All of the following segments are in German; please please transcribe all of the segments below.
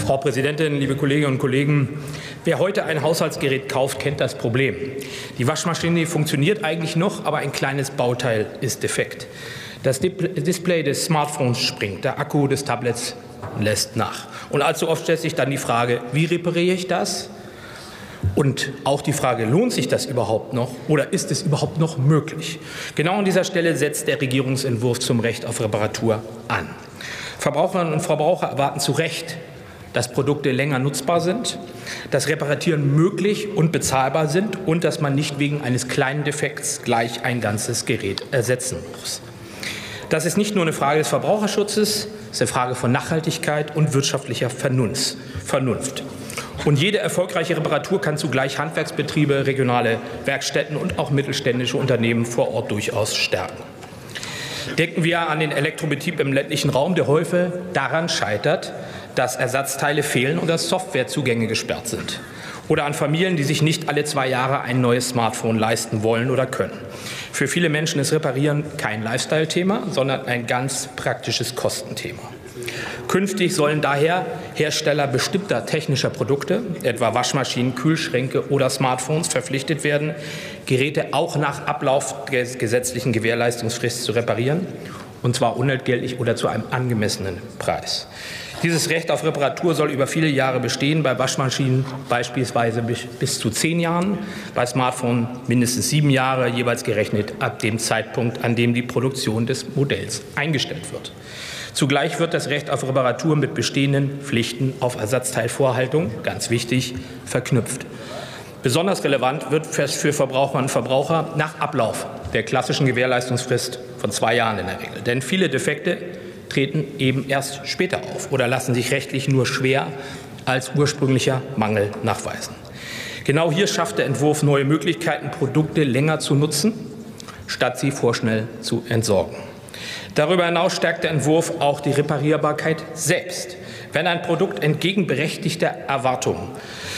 Frau Präsidentin, liebe Kolleginnen und Kollegen! Wer heute ein Haushaltsgerät kauft, kennt das Problem. Die Waschmaschine funktioniert eigentlich noch, aber ein kleines Bauteil ist defekt. Das Display des Smartphones springt, der Akku des Tablets lässt nach. Und allzu oft stellt sich dann die Frage, wie repariere ich das? Und auch die Frage, lohnt sich das überhaupt noch oder ist es überhaupt noch möglich? Genau an dieser Stelle setzt der Regierungsentwurf zum Recht auf Reparatur an. Verbraucherinnen und Verbraucher erwarten zu Recht, dass Produkte länger nutzbar sind, dass Reparaturen möglich und bezahlbar sind und dass man nicht wegen eines kleinen Defekts gleich ein ganzes Gerät ersetzen muss. Das ist nicht nur eine Frage des Verbraucherschutzes, es ist eine Frage von Nachhaltigkeit und wirtschaftlicher Vernunft. Und jede erfolgreiche Reparatur kann zugleich Handwerksbetriebe, regionale Werkstätten und auch mittelständische Unternehmen vor Ort durchaus stärken. Denken wir an den Elektrobetrieb im ländlichen Raum, der häufig daran scheitert, dass Ersatzteile fehlen oder Softwarezugänge gesperrt sind. Oder an Familien, die sich nicht alle 2 Jahre ein neues Smartphone leisten wollen oder können. Für viele Menschen ist Reparieren kein Lifestyle-Thema, sondern ein ganz praktisches Kostenthema. Künftig sollen daher Hersteller bestimmter technischer Produkte, etwa Waschmaschinen, Kühlschränke oder Smartphones, verpflichtet werden, Geräte auch nach Ablauf der gesetzlichen Gewährleistungsfrist zu reparieren, und zwar unentgeltlich oder zu einem angemessenen Preis. Dieses Recht auf Reparatur soll über viele Jahre bestehen, bei Waschmaschinen beispielsweise bis zu 10 Jahren, bei Smartphones mindestens 7 Jahre, jeweils gerechnet ab dem Zeitpunkt, an dem die Produktion des Modells eingestellt wird. Zugleich wird das Recht auf Reparatur mit bestehenden Pflichten auf Ersatzteilvorhaltung, ganz wichtig, verknüpft. Besonders relevant wird für Verbraucherinnen und Verbraucher nach Ablauf der klassischen Gewährleistungsfrist von 2 Jahren in der Regel. Denn viele Defekte treten eben erst später auf oder lassen sich rechtlich nur schwer als ursprünglicher Mangel nachweisen. Genau hier schafft der Entwurf neue Möglichkeiten, Produkte länger zu nutzen, statt sie vorschnell zu entsorgen. Darüber hinaus stärkt der Entwurf auch die Reparierbarkeit selbst. Wenn ein Produkt entgegen berechtigter Erwartungen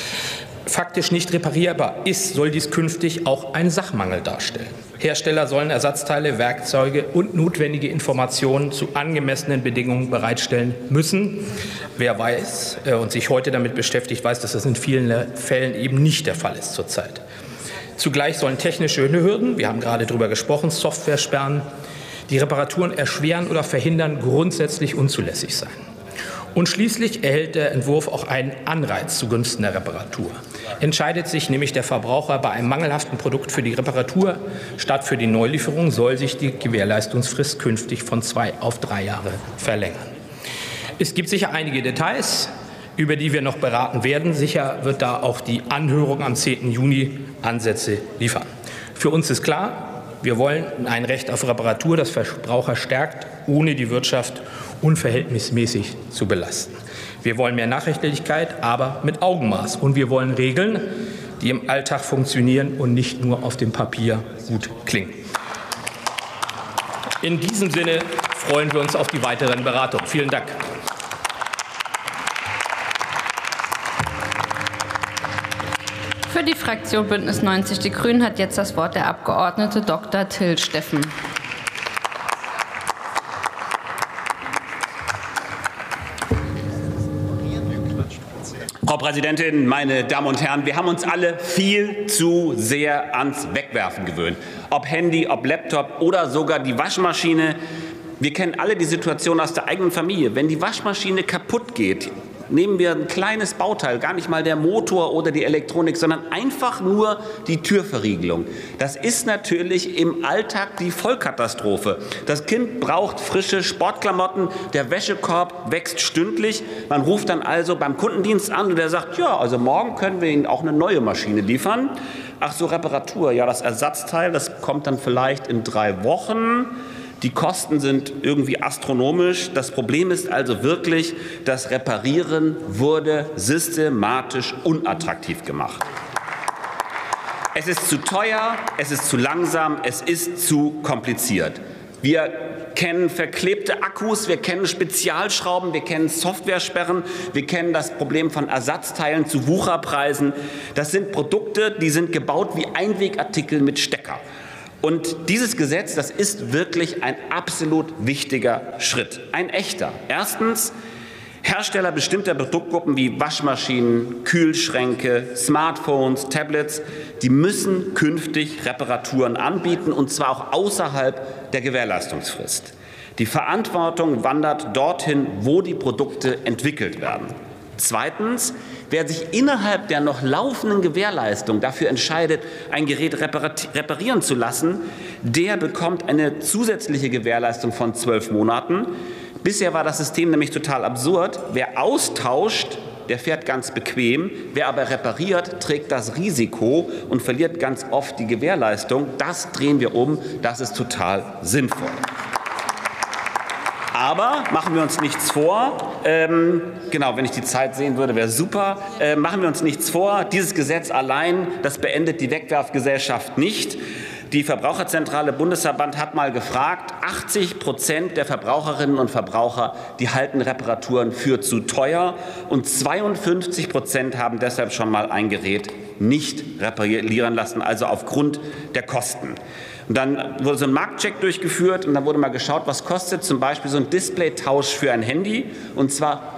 faktisch nicht reparierbar ist, soll dies künftig auch einen Sachmangel darstellen. Hersteller sollen Ersatzteile, Werkzeuge und notwendige Informationen zu angemessenen Bedingungen bereitstellen müssen. Wer weiß und sich heute damit beschäftigt, weiß, dass das in vielen Fällen eben nicht der Fall ist zurzeit. Zugleich sollen technische Hürden, wir haben gerade darüber gesprochen, Softwaresperren, die Reparaturen erschweren oder verhindern, grundsätzlich unzulässig sein. Und schließlich erhält der Entwurf auch einen Anreiz zugunsten der Reparatur. Entscheidet sich nämlich der Verbraucher bei einem mangelhaften Produkt für die Reparatur statt für die Neulieferung, soll sich die Gewährleistungsfrist künftig von 2 auf 3 Jahre verlängern. Es gibt sicher einige Details, über die wir noch beraten werden. Sicher wird da auch die Anhörung am 10. Juni Ansätze liefern. Für uns ist klar, wir wollen ein Recht auf Reparatur, das Verbraucher stärkt, ohne die Wirtschaft unverhältnismäßig zu belasten. Wir wollen mehr Nachhaltigkeit, aber mit Augenmaß. Und wir wollen Regeln, die im Alltag funktionieren und nicht nur auf dem Papier gut klingen. In diesem Sinne freuen wir uns auf die weiteren Beratungen. Vielen Dank. Für die Fraktion Bündnis 90 Die Grünen hat jetzt das Wort der Abgeordnete Dr. Till Steffen. Frau Präsidentin, meine Damen und Herren! Wir haben uns alle viel zu sehr ans Wegwerfen gewöhnt. Ob Handy, ob Laptop oder sogar die Waschmaschine. Wir kennen alle die Situation aus der eigenen Familie. Wenn die Waschmaschine kaputt geht, nehmen wir ein kleines Bauteil, gar nicht mal der Motor oder die Elektronik, sondern einfach nur die Türverriegelung. Das ist natürlich im Alltag die Vollkatastrophe. Das Kind braucht frische Sportklamotten, der Wäschekorb wächst stündlich. Man ruft dann also beim Kundendienst an und der sagt, ja, also morgen können wir Ihnen auch eine neue Maschine liefern. Ach so, Reparatur, ja, das Ersatzteil, das kommt dann vielleicht in 3 Wochen. Die Kosten sind irgendwie astronomisch. Das Problem ist also wirklich, das Reparieren wurde systematisch unattraktiv gemacht. Es ist zu teuer, es ist zu langsam, es ist zu kompliziert. Wir kennen verklebte Akkus, wir kennen Spezialschrauben, wir kennen Softwaresperren, wir kennen das Problem von Ersatzteilen zu Wucherpreisen. Das sind Produkte, die sind gebaut wie Einwegartikel mit Stecker. Und dieses Gesetz, das ist wirklich ein absolut wichtiger Schritt, ein echter. Erstens, Hersteller bestimmter Produktgruppen wie Waschmaschinen, Kühlschränke, Smartphones, Tablets, die müssen künftig Reparaturen anbieten, und zwar auch außerhalb der Gewährleistungsfrist. Die Verantwortung wandert dorthin, wo die Produkte entwickelt werden. Zweitens, wer sich innerhalb der noch laufenden Gewährleistung dafür entscheidet, ein Gerät reparieren zu lassen, der bekommt eine zusätzliche Gewährleistung von 12 Monaten. Bisher war das System nämlich total absurd. Wer austauscht, der fährt ganz bequem. Wer aber repariert, trägt das Risiko und verliert ganz oft die Gewährleistung. Das drehen wir um. Das ist total sinnvoll. Aber machen wir uns nichts vor, genau, wenn ich die Zeit sehen würde, wäre super. Machen wir uns nichts vor, dieses Gesetz allein, das beendet die Wegwerfgesellschaft nicht. Die Verbraucherzentrale Bundesverband hat mal gefragt, 80% der Verbraucherinnen und Verbraucher, die halten Reparaturen für zu teuer, und 52% haben deshalb schon mal ein Gerät nicht reparieren lassen, also aufgrund der Kosten. Und dann wurde so ein Marktcheck durchgeführt und dann wurde mal geschaut, was kostet zum Beispiel so ein Displaytausch für ein Handy, und zwar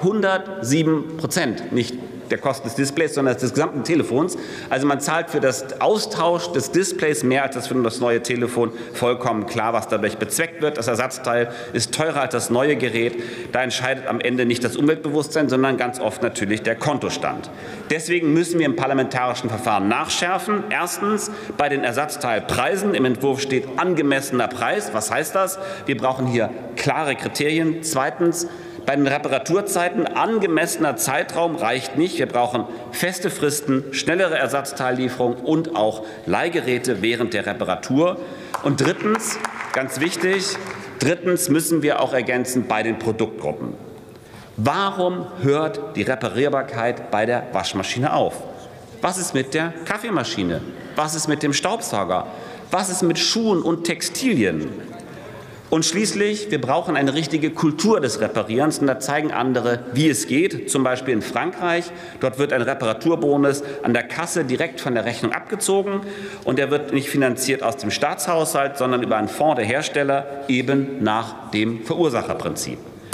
107%, nicht der Kosten des Displays, sondern des gesamten Telefons. Also man zahlt für das Austausch des Displays mehr als für das neue Telefon. Vollkommen klar, was dadurch bezweckt wird. Das Ersatzteil ist teurer als das neue Gerät. Da entscheidet am Ende nicht das Umweltbewusstsein, sondern ganz oft natürlich der Kontostand. Deswegen müssen wir im parlamentarischen Verfahren nachschärfen. Erstens bei den Ersatzteilpreisen. Im Entwurf steht angemessener Preis. Was heißt das? Wir brauchen hier klare Kriterien. Zweitens bei den Reparaturzeiten angemessener Zeitraum reicht nicht. Wir brauchen feste Fristen, schnellere Ersatzteillieferung und auch Leihgeräte während der Reparatur. Und drittens, ganz wichtig, müssen wir auch ergänzen bei den Produktgruppen. Warum hört die Reparierbarkeit bei der Waschmaschine auf? Was ist mit der Kaffeemaschine? Was ist mit dem Staubsauger? Was ist mit Schuhen und Textilien? Und schließlich, wir brauchen eine richtige Kultur des Reparierens, und da zeigen andere, wie es geht, zum Beispiel in Frankreich. Dort wird ein Reparaturbonus an der Kasse direkt von der Rechnung abgezogen, und der wird nicht finanziert aus dem Staatshaushalt, sondern über einen Fonds der Hersteller, eben nach dem Verursacherprinzip.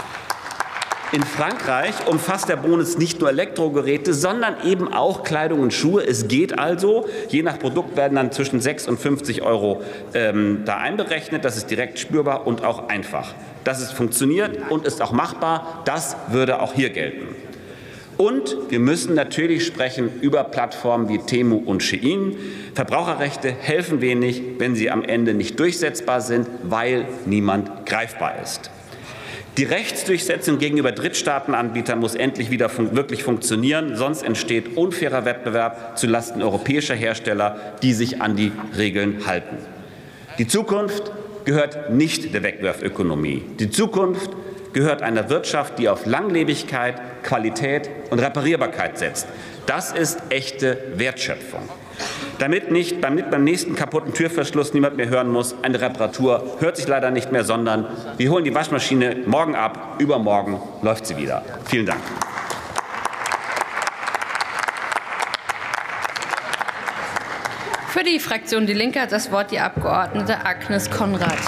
In Frankreich umfasst der Bonus nicht nur Elektrogeräte, sondern eben auch Kleidung und Schuhe. Es geht also, je nach Produkt werden dann zwischen 6 und 50 € da einberechnet. Das ist direkt spürbar und auch einfach. Dass es funktioniert und ist auch machbar, das würde auch hier gelten. Und wir müssen natürlich sprechen über Plattformen wie Temu und Shein. Verbraucherrechte helfen wenig, wenn sie am Ende nicht durchsetzbar sind, weil niemand greifbar ist. Die Rechtsdurchsetzung gegenüber Drittstaatenanbietern muss endlich wieder wirklich funktionieren, sonst entsteht unfairer Wettbewerb zulasten europäischer Hersteller, die sich an die Regeln halten. Die Zukunft gehört nicht der Wegwerfökonomie. Die Zukunft gehört einer Wirtschaft, die auf Langlebigkeit, Qualität und Reparierbarkeit setzt. Das ist echte Wertschöpfung. Damit beim nächsten kaputten Türverschluss niemand mehr hören muss, eine Reparatur hört sich leider nicht mehr, sondern wir holen die Waschmaschine morgen ab, übermorgen läuft sie wieder. Vielen Dank. Für die Fraktion Die Linke hat das Wort die Abgeordnete Agnes Konrad.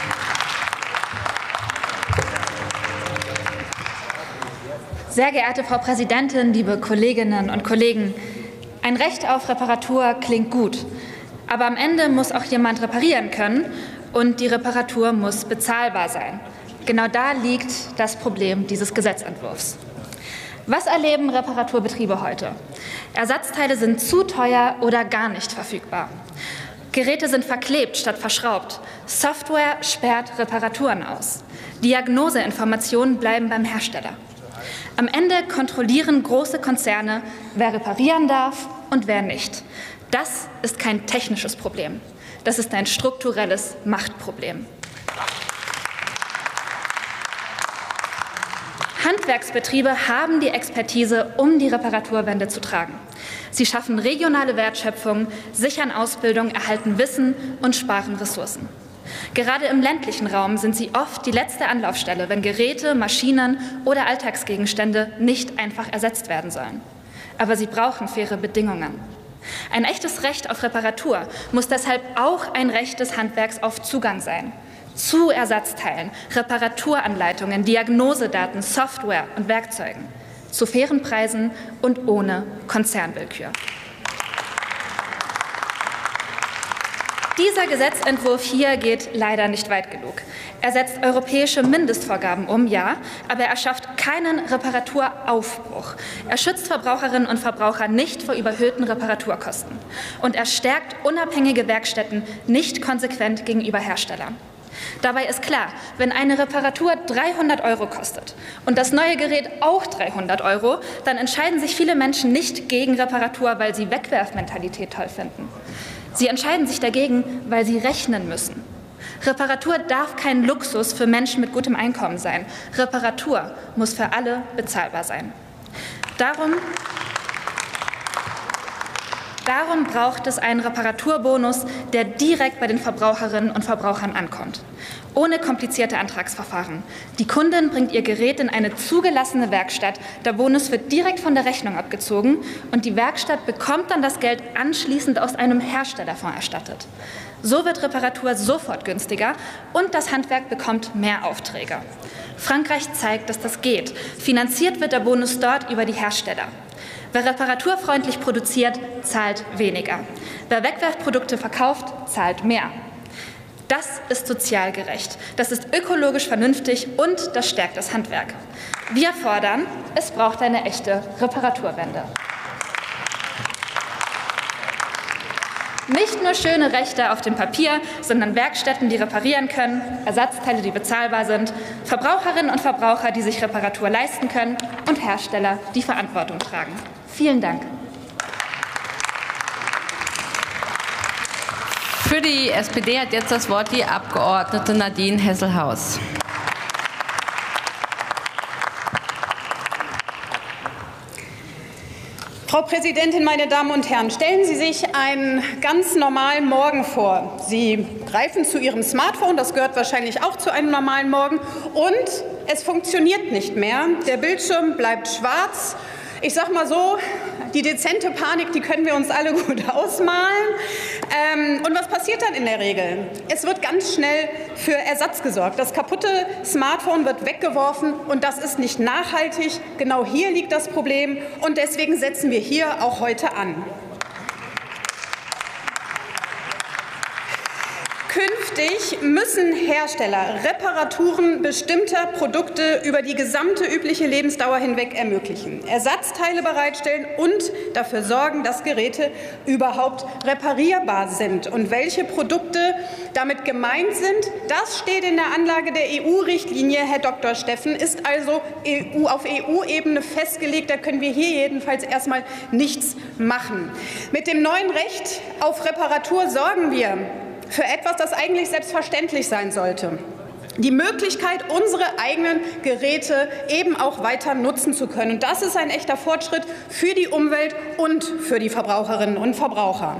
Sehr geehrte Frau Präsidentin, liebe Kolleginnen und Kollegen! Ein Recht auf Reparatur klingt gut, aber am Ende muss auch jemand reparieren können, und die Reparatur muss bezahlbar sein. Genau da liegt das Problem dieses Gesetzentwurfs. Was erleben Reparaturbetriebe heute? Ersatzteile sind zu teuer oder gar nicht verfügbar. Geräte sind verklebt statt verschraubt. Software sperrt Reparaturen aus. Diagnoseinformationen bleiben beim Hersteller. Am Ende kontrollieren große Konzerne, wer reparieren darf und wer nicht. Das ist kein technisches Problem. Das ist ein strukturelles Machtproblem. Handwerksbetriebe haben die Expertise, um die Reparaturwende zu tragen. Sie schaffen regionale Wertschöpfung, sichern Ausbildung, erhalten Wissen und sparen Ressourcen. Gerade im ländlichen Raum sind sie oft die letzte Anlaufstelle, wenn Geräte, Maschinen oder Alltagsgegenstände nicht einfach ersetzt werden sollen. Aber sie brauchen faire Bedingungen. Ein echtes Recht auf Reparatur muss deshalb auch ein Recht des Handwerks auf Zugang sein. zu Ersatzteilen, Reparaturanleitungen, Diagnosedaten, Software und Werkzeugen, zu fairen Preisen und ohne Konzernwillkür. Dieser Gesetzentwurf hier geht leider nicht weit genug. Er setzt europäische Mindestvorgaben um, ja, aber er schafft keinen Reparaturaufbruch. Er schützt Verbraucherinnen und Verbraucher nicht vor überhöhten Reparaturkosten. Und er stärkt unabhängige Werkstätten nicht konsequent gegenüber Herstellern. Dabei ist klar, wenn eine Reparatur 300 € kostet und das neue Gerät auch 300 €, dann entscheiden sich viele Menschen nicht gegen Reparatur, weil sie Wegwerfmentalität toll finden. Sie entscheiden sich dagegen, weil sie rechnen müssen. Reparatur darf kein Luxus für Menschen mit gutem Einkommen sein. Reparatur muss für alle bezahlbar sein. Darum braucht es einen Reparaturbonus, der direkt bei den Verbraucherinnen und Verbrauchern ankommt. Ohne komplizierte Antragsverfahren. Die Kundin bringt ihr Gerät in eine zugelassene Werkstatt. Der Bonus wird direkt von der Rechnung abgezogen und die Werkstatt bekommt dann das Geld anschließend aus einem Herstellerfonds erstattet. So wird Reparatur sofort günstiger und das Handwerk bekommt mehr Aufträge. Frankreich zeigt, dass das geht. Finanziert wird der Bonus dort über die Hersteller. Wer reparaturfreundlich produziert, zahlt weniger. Wer Wegwerfprodukte verkauft, zahlt mehr. Das ist sozial gerecht, das ist ökologisch vernünftig und das stärkt das Handwerk. Wir fordern, es braucht eine echte Reparaturwende. Nicht nur schöne Rechte auf dem Papier, sondern Werkstätten, die reparieren können, Ersatzteile, die bezahlbar sind, Verbraucherinnen und Verbraucher, die sich Reparatur leisten können und Hersteller, die Verantwortung tragen. Vielen Dank. Für die SPD hat jetzt das Wort die Abgeordnete Nadine Hesselhaus. Frau Präsidentin, meine Damen und Herren, stellen Sie sich einen ganz normalen Morgen vor. Sie greifen zu Ihrem Smartphone, das gehört wahrscheinlich auch zu einem normalen Morgen, und es funktioniert nicht mehr. Der Bildschirm bleibt schwarz. Ich sage mal so, die dezente Panik, die können wir uns alle gut ausmalen. Und was passiert dann in der Regel? Es wird ganz schnell für Ersatz gesorgt. Das kaputte Smartphone wird weggeworfen und das ist nicht nachhaltig. Genau hier liegt das Problem und deswegen setzen wir hier auch heute an. Künftig müssen Hersteller Reparaturen bestimmter Produkte über die gesamte übliche Lebensdauer hinweg ermöglichen, Ersatzteile bereitstellen und dafür sorgen, dass Geräte überhaupt reparierbar sind. Und welche Produkte damit gemeint sind, das steht in der Anlage der EU-Richtlinie, Herr Dr. Steffen, ist also auf EU-Ebene festgelegt. Da können wir hier jedenfalls erstmal nichts machen. Mit dem neuen Recht auf Reparatur sorgen wir für etwas, das eigentlich selbstverständlich sein sollte. Die Möglichkeit, unsere eigenen Geräte eben auch weiter nutzen zu können. Und das ist ein echter Fortschritt für die Umwelt und für die Verbraucherinnen und Verbraucher.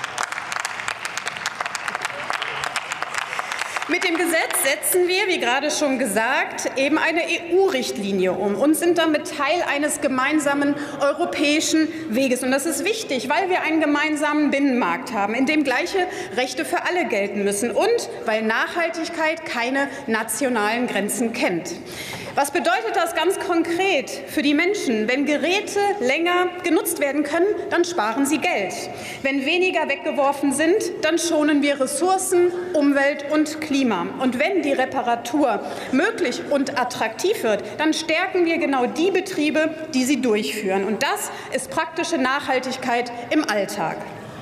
Mit dem Gesetz setzen wir, wie gerade schon gesagt, eben eine EU-Richtlinie um und sind damit Teil eines gemeinsamen europäischen Weges. Und das ist wichtig, weil wir einen gemeinsamen Binnenmarkt haben, in dem gleiche Rechte für alle gelten müssen und weil Nachhaltigkeit keine nationalen Grenzen kennt. Was bedeutet das ganz konkret für die Menschen? Wenn Geräte länger genutzt werden können, dann sparen sie Geld. Wenn weniger weggeworfen sind, dann schonen wir Ressourcen, Umwelt und Klima. Und wenn die Reparatur möglich und attraktiv wird, dann stärken wir genau die Betriebe, die sie durchführen. Und das ist praktische Nachhaltigkeit im Alltag.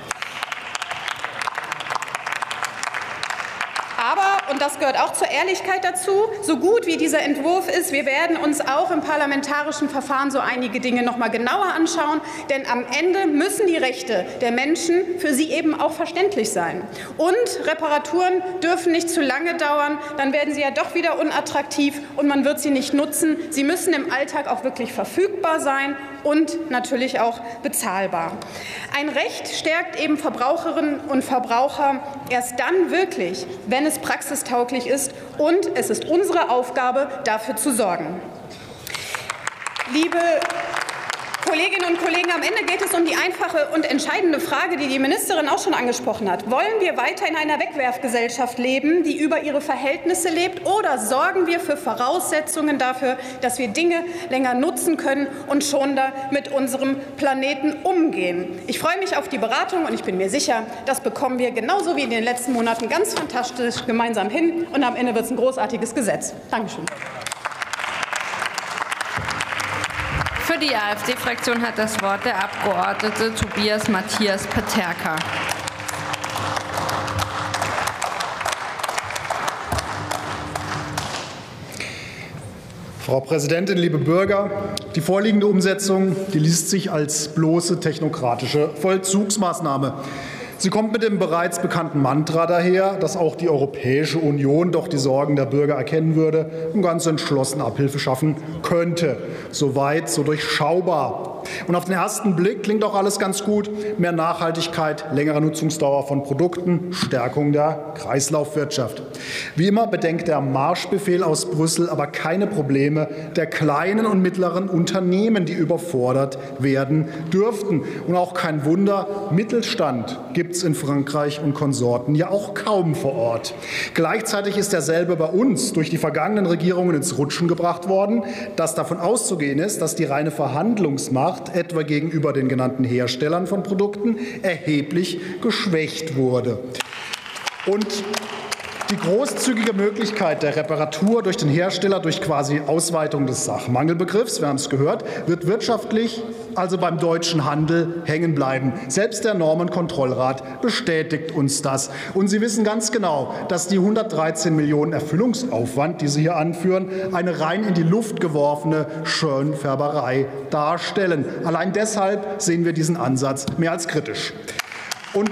Aber, und das gehört auch zur Ehrlichkeit dazu, so gut wie dieser Entwurf ist, wir werden uns auch im parlamentarischen Verfahren so einige Dinge noch mal genauer anschauen, denn am Ende müssen die Rechte der Menschen für sie eben auch verständlich sein. Und Reparaturen dürfen nicht zu lange dauern, dann werden sie ja doch wieder unattraktiv und man wird sie nicht nutzen. Sie müssen im Alltag auch wirklich verfügbar sein und natürlich auch bezahlbar. Ein Recht stärkt eben Verbraucherinnen und Verbraucher erst dann wirklich, wenn es praxistauglich ist, und es ist unsere Aufgabe, dafür zu sorgen. Liebe Kolleginnen und Kollegen, am Ende geht es um die einfache und entscheidende Frage, die die Ministerin auch schon angesprochen hat. Wollen wir weiter in einer Wegwerfgesellschaft leben, die über ihre Verhältnisse lebt, oder sorgen wir für Voraussetzungen dafür, dass wir Dinge länger nutzen können und schonender mit unserem Planeten umgehen? Ich freue mich auf die Beratung und ich bin mir sicher, das bekommen wir genauso wie in den letzten Monaten ganz fantastisch gemeinsam hin, und am Ende wird es ein großartiges Gesetz. Dankeschön. Für die AfD-Fraktion hat das Wort der Abgeordnete Tobias Matthias Peterka. Frau Präsidentin, liebe Bürger! Die vorliegende Umsetzung, die liest sich als bloße technokratische Vollzugsmaßnahme. Sie kommt mit dem bereits bekannten Mantra daher, dass auch die Europäische Union doch die Sorgen der Bürger erkennen würde und ganz entschlossen Abhilfe schaffen könnte. Soweit, so durchschaubar. Und auf den ersten Blick klingt auch alles ganz gut. Mehr Nachhaltigkeit, längere Nutzungsdauer von Produkten, Stärkung der Kreislaufwirtschaft. Wie immer bedenkt der Marschbefehl aus Brüssel aber keine Probleme der kleinen und mittleren Unternehmen, die überfordert werden dürften. Und auch kein Wunder, Mittelstand gibt es in Frankreich und Konsorten ja auch kaum vor Ort. Gleichzeitig ist derselbe bei uns durch die vergangenen Regierungen ins Rutschen gebracht worden, dass davon auszugehen ist, dass die reine Verhandlungsmacht etwa gegenüber den genannten Herstellern von Produkten erheblich geschwächt wurde. Und die großzügige Möglichkeit der Reparatur durch den Hersteller durch quasi Ausweitung des Sachmangelbegriffs, wir haben es gehört, wird wirtschaftlich also beim deutschen Handel hängen bleiben. Selbst der Normenkontrollrat bestätigt uns das. Und Sie wissen ganz genau, dass die 113 Millionen Erfüllungsaufwand, die Sie hier anführen, eine rein in die Luft geworfene Schönfärberei darstellen. Allein deshalb sehen wir diesen Ansatz mehr als kritisch. Und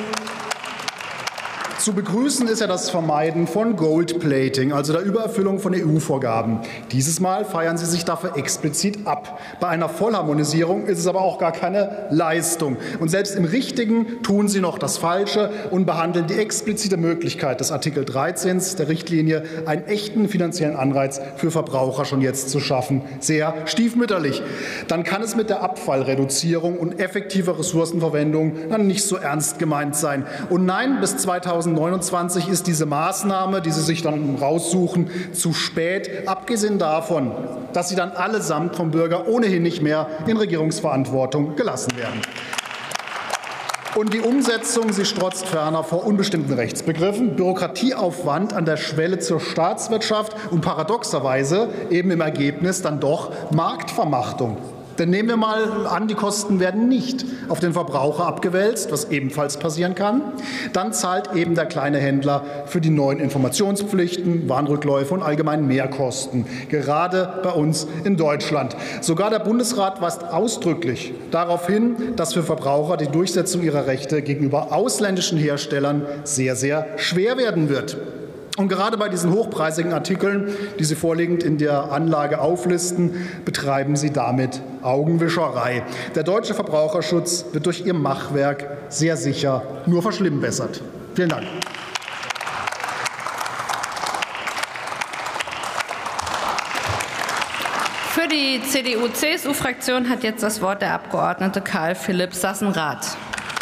zu begrüßen ist ja das Vermeiden von Goldplating, also der Übererfüllung von EU-Vorgaben. Dieses Mal feiern Sie sich dafür explizit ab. Bei einer Vollharmonisierung ist es aber auch gar keine Leistung. Und selbst im Richtigen tun Sie noch das Falsche und behandeln die explizite Möglichkeit des Artikel 13 der Richtlinie, einen echten finanziellen Anreiz für Verbraucher schon jetzt zu schaffen, sehr stiefmütterlich. Dann kann es mit der Abfallreduzierung und effektiver Ressourcenverwendung dann nicht so ernst gemeint sein. Und nein, bis 2029 ist diese Maßnahme, die Sie sich dann raussuchen, zu spät, abgesehen davon, dass sie dann allesamt vom Bürger ohnehin nicht mehr in Regierungsverantwortung gelassen werden. Und die Umsetzung, sie strotzt ferner vor unbestimmten Rechtsbegriffen, Bürokratieaufwand an der Schwelle zur Staatswirtschaft und paradoxerweise eben im Ergebnis dann doch Marktvermachtung. Denn nehmen wir mal an, die Kosten werden nicht auf den Verbraucher abgewälzt, was ebenfalls passieren kann. Dann zahlt eben der kleine Händler für die neuen Informationspflichten, Warnrückläufe und allgemein Mehrkosten, gerade bei uns in Deutschland. Sogar der Bundesrat weist ausdrücklich darauf hin, dass für Verbraucher die Durchsetzung ihrer Rechte gegenüber ausländischen Herstellern sehr, sehr schwer werden wird. Und gerade bei diesen hochpreisigen Artikeln, die Sie vorliegend in der Anlage auflisten, betreiben Sie damit Augenwischerei. Der deutsche Verbraucherschutz wird durch Ihr Machwerk sehr sicher nur verschlimmbessert. Vielen Dank. Für die CDU-CSU-Fraktion hat jetzt das Wort der Abgeordnete Karl Philipp Sassenrath.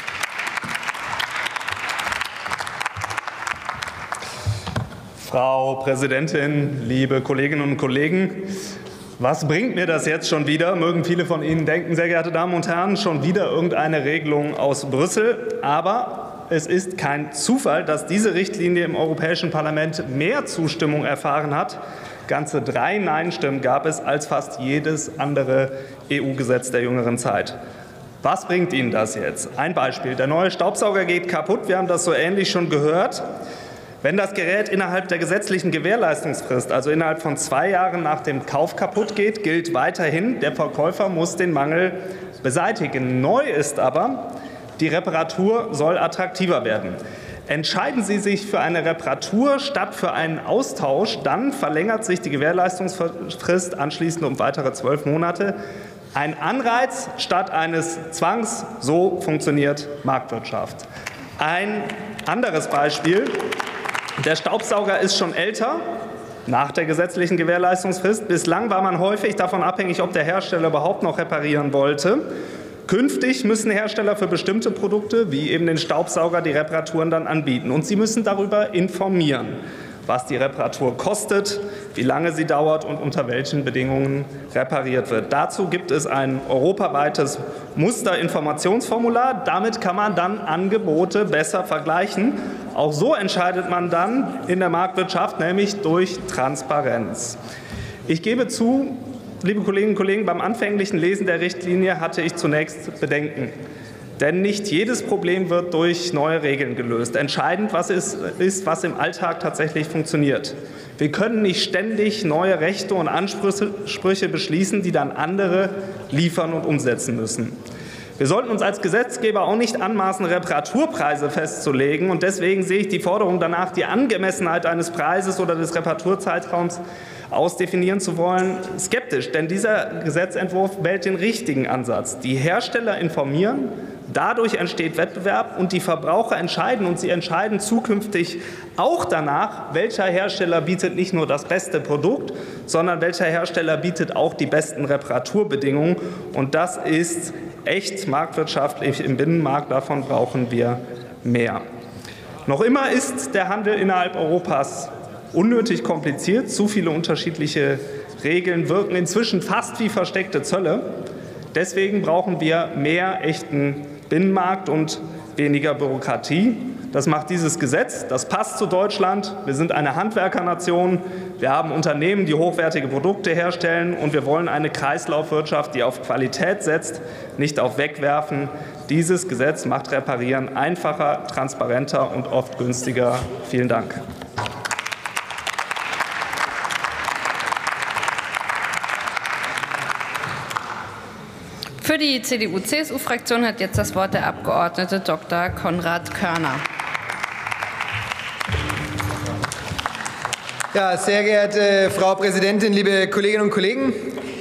Frau Präsidentin, liebe Kolleginnen und Kollegen! Was bringt mir das jetzt schon wieder? Mögen viele von Ihnen denken, sehr geehrte Damen und Herren, schon wieder irgendeine Regelung aus Brüssel. Aber es ist kein Zufall, dass diese Richtlinie im Europäischen Parlament mehr Zustimmung erfahren hat. Ganze 3 Nein-Stimmen gab es als fast jedes andere EU-Gesetz der jüngeren Zeit. Was bringt Ihnen das jetzt? Ein Beispiel. Der neue Staubsauger geht kaputt. Wir haben das so ähnlich schon gehört. Wenn das Gerät innerhalb der gesetzlichen Gewährleistungsfrist, also innerhalb von 2 Jahren nach dem Kauf kaputt geht, gilt weiterhin, der Verkäufer muss den Mangel beseitigen. Neu ist aber, die Reparatur soll attraktiver werden. Entscheiden Sie sich für eine Reparatur statt für einen Austausch, dann verlängert sich die Gewährleistungsfrist anschließend um weitere 12 Monate. Ein Anreiz statt eines Zwangs, so funktioniert Marktwirtschaft. Ein anderes Beispiel. Der Staubsauger ist schon älter nach der gesetzlichen Gewährleistungsfrist. Bislang war man häufig davon abhängig, ob der Hersteller überhaupt noch reparieren wollte. Künftig müssen Hersteller für bestimmte Produkte, wie eben den Staubsauger, die Reparaturen dann anbieten. Und sie müssen darüber informieren, was die Reparatur kostet, wie lange sie dauert und unter welchen Bedingungen repariert wird. Dazu gibt es ein europaweites Musterinformationsformular. Damit kann man dann Angebote besser vergleichen. Auch so entscheidet man dann in der Marktwirtschaft, nämlich durch Transparenz. Ich gebe zu, liebe Kolleginnen und Kollegen, beim anfänglichen Lesen der Richtlinie hatte ich zunächst Bedenken. Denn nicht jedes Problem wird durch neue Regeln gelöst. Entscheidend ist, was im Alltag tatsächlich funktioniert. Wir können nicht ständig neue Rechte und Ansprüche beschließen, die dann andere liefern und umsetzen müssen. Wir sollten uns als Gesetzgeber auch nicht anmaßen, Reparaturpreise festzulegen. Und deswegen sehe ich die Forderung danach, die Angemessenheit eines Preises oder des Reparaturzeitraums ausdefinieren zu wollen, skeptisch. Denn dieser Gesetzentwurf wählt den richtigen Ansatz. Die Hersteller informieren, dadurch entsteht Wettbewerb und die Verbraucher entscheiden. Und sie entscheiden zukünftig auch danach, welcher Hersteller bietet nicht nur das beste Produkt, sondern welcher Hersteller bietet auch die besten Reparaturbedingungen. Und das ist echt marktwirtschaftlich im Binnenmarkt. Davon brauchen wir mehr. Noch immer ist der Handel innerhalb Europas unnötig kompliziert. Zu viele unterschiedliche Regeln wirken inzwischen fast wie versteckte Zölle. Deswegen brauchen wir mehr echten Binnenmarkt und weniger Bürokratie. Das macht dieses Gesetz. Das passt zu Deutschland. Wir sind eine Handwerkernation. Wir haben Unternehmen, die hochwertige Produkte herstellen. Und wir wollen eine Kreislaufwirtschaft, die auf Qualität setzt, nicht auf Wegwerfen. Dieses Gesetz macht Reparieren einfacher, transparenter und oft günstiger. Vielen Dank. Für die CDU-CSU-Fraktion hat jetzt das Wort der Abgeordnete Dr. Konrad Körner. Ja, sehr geehrte Frau Präsidentin, liebe Kolleginnen und Kollegen!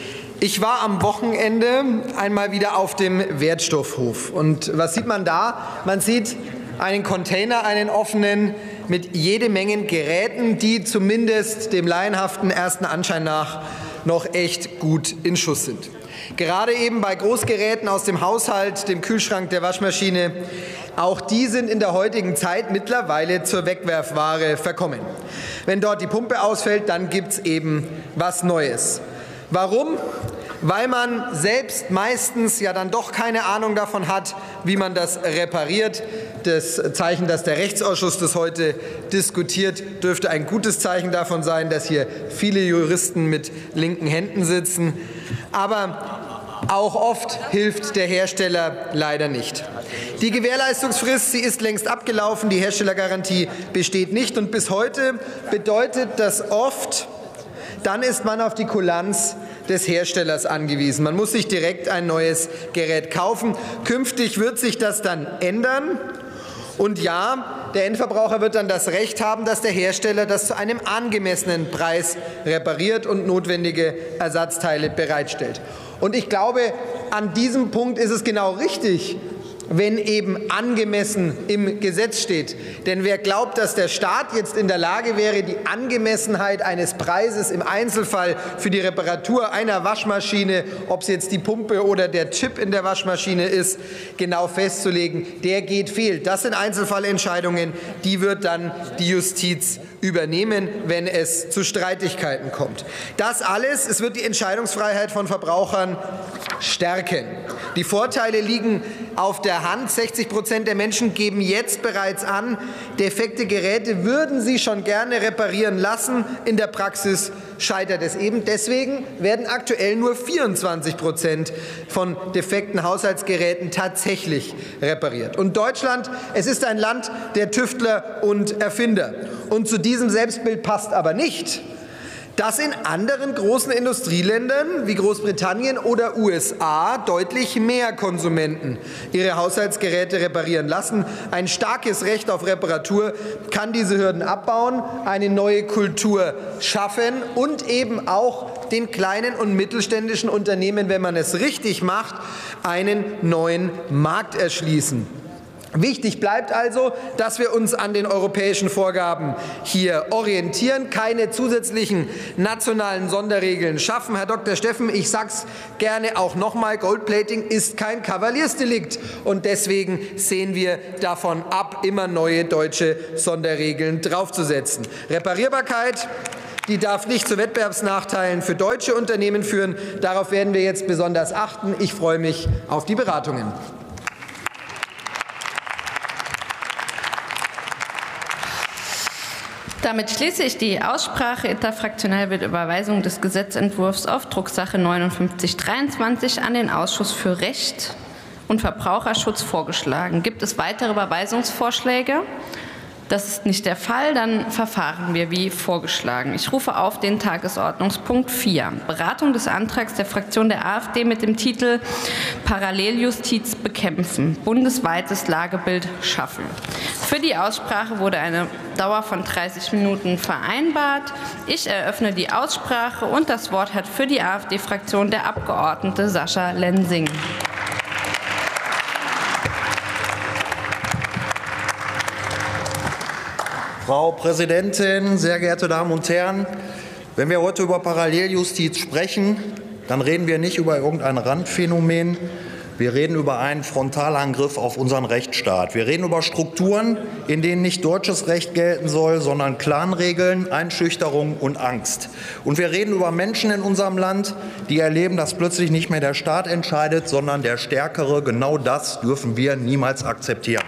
Ich war am Wochenende einmal wieder auf dem Wertstoffhof. Und was sieht man da? Man sieht einen Container, einen offenen, mit jede Menge Geräten, die zumindest dem laienhaften ersten Anschein nach noch echt gut in Schuss sind. Gerade eben bei Großgeräten aus dem Haushalt, dem Kühlschrank, der Waschmaschine, auch die sind in der heutigen Zeit mittlerweile zur Wegwerfware verkommen. Wenn dort die Pumpe ausfällt, dann gibt es eben was Neues. Warum? Weil man selbst meistens ja dann doch keine Ahnung davon hat, wie man das repariert. Das Zeichen, dass der Rechtsausschuss das heute diskutiert, dürfte ein gutes Zeichen davon sein, dass hier viele Juristen mit linken Händen sitzen. Aber auch oft hilft der Hersteller leider nicht. Die Gewährleistungsfrist, sie ist längst abgelaufen, die Herstellergarantie besteht nicht. Und bis heute bedeutet das oft, dann ist man auf die Kulanz des Herstellers angewiesen. Man muss sich direkt ein neues Gerät kaufen. Künftig wird sich das dann ändern. Und ja, der Endverbraucher wird dann das Recht haben, dass der Hersteller das zu einem angemessenen Preis repariert und notwendige Ersatzteile bereitstellt. Und ich glaube, an diesem Punkt ist es genau richtig, wenn eben angemessen im Gesetz steht. Denn wer glaubt, dass der Staat jetzt in der Lage wäre, die Angemessenheit eines Preises im Einzelfall für die Reparatur einer Waschmaschine, ob es jetzt die Pumpe oder der Chip in der Waschmaschine ist, genau festzulegen, der geht fehl. Das sind Einzelfallentscheidungen, die wird dann die Justiz übernehmen, wenn es zu Streitigkeiten kommt. Das alles, es wird die Entscheidungsfreiheit von Verbrauchern stärken. Die Vorteile liegen auf der Hand. 60% der Menschen geben jetzt bereits an, defekte Geräte würden sie schon gerne reparieren lassen. In der Praxis scheitert es eben. Deswegen werden aktuell nur 24% von defekten Haushaltsgeräten tatsächlich repariert. Und Deutschland, es ist ein Land der Tüftler und Erfinder. Und zu diesem Selbstbild passt aber nicht, dass in anderen großen Industrieländern wie Großbritannien oder USA deutlich mehr Konsumenten ihre Haushaltsgeräte reparieren lassen. Ein starkes Recht auf Reparatur kann diese Hürden abbauen, eine neue Kultur schaffen und eben auch den kleinen und mittelständischen Unternehmen, wenn man es richtig macht, einen neuen Markt erschließen. Wichtig bleibt also, dass wir uns an den europäischen Vorgaben hier orientieren, keine zusätzlichen nationalen Sonderregeln schaffen. Herr Dr. Steffen, ich sage es gerne auch noch mal, Goldplating ist kein Kavaliersdelikt und deswegen sehen wir davon ab, immer neue deutsche Sonderregeln draufzusetzen. Reparierbarkeit, die darf nicht zu Wettbewerbsnachteilen für deutsche Unternehmen führen. Darauf werden wir jetzt besonders achten. Ich freue mich auf die Beratungen. Damit schließe ich die Aussprache. Interfraktionell wird Überweisung des Gesetzentwurfs auf Drucksache 5923 an den Ausschuss für Recht und Verbraucherschutz vorgeschlagen. Gibt es weitere Überweisungsvorschläge? Das ist nicht der Fall. Dann verfahren wir wie vorgeschlagen. Ich rufe auf den Tagesordnungspunkt 4. Beratung des Antrags der Fraktion der AfD mit dem Titel Paralleljustiz bekämpfen. Bundesweites Lagebild schaffen. Für die Aussprache wurde eine Dauer von 30 Minuten vereinbart. Ich eröffne die Aussprache und das Wort hat für die AfD-Fraktion der Abgeordnete Sascha Lensing. Frau Präsidentin, sehr geehrte Damen und Herren! Wenn wir heute über Paralleljustiz sprechen, dann reden wir nicht über irgendein Randphänomen. Wir reden über einen Frontalangriff auf unseren Rechtsstaat. Wir reden über Strukturen, in denen nicht deutsches Recht gelten soll, sondern Clanregeln, Einschüchterung und Angst. Und wir reden über Menschen in unserem Land, die erleben, dass plötzlich nicht mehr der Staat entscheidet, sondern der Stärkere. Genau das dürfen wir niemals akzeptieren.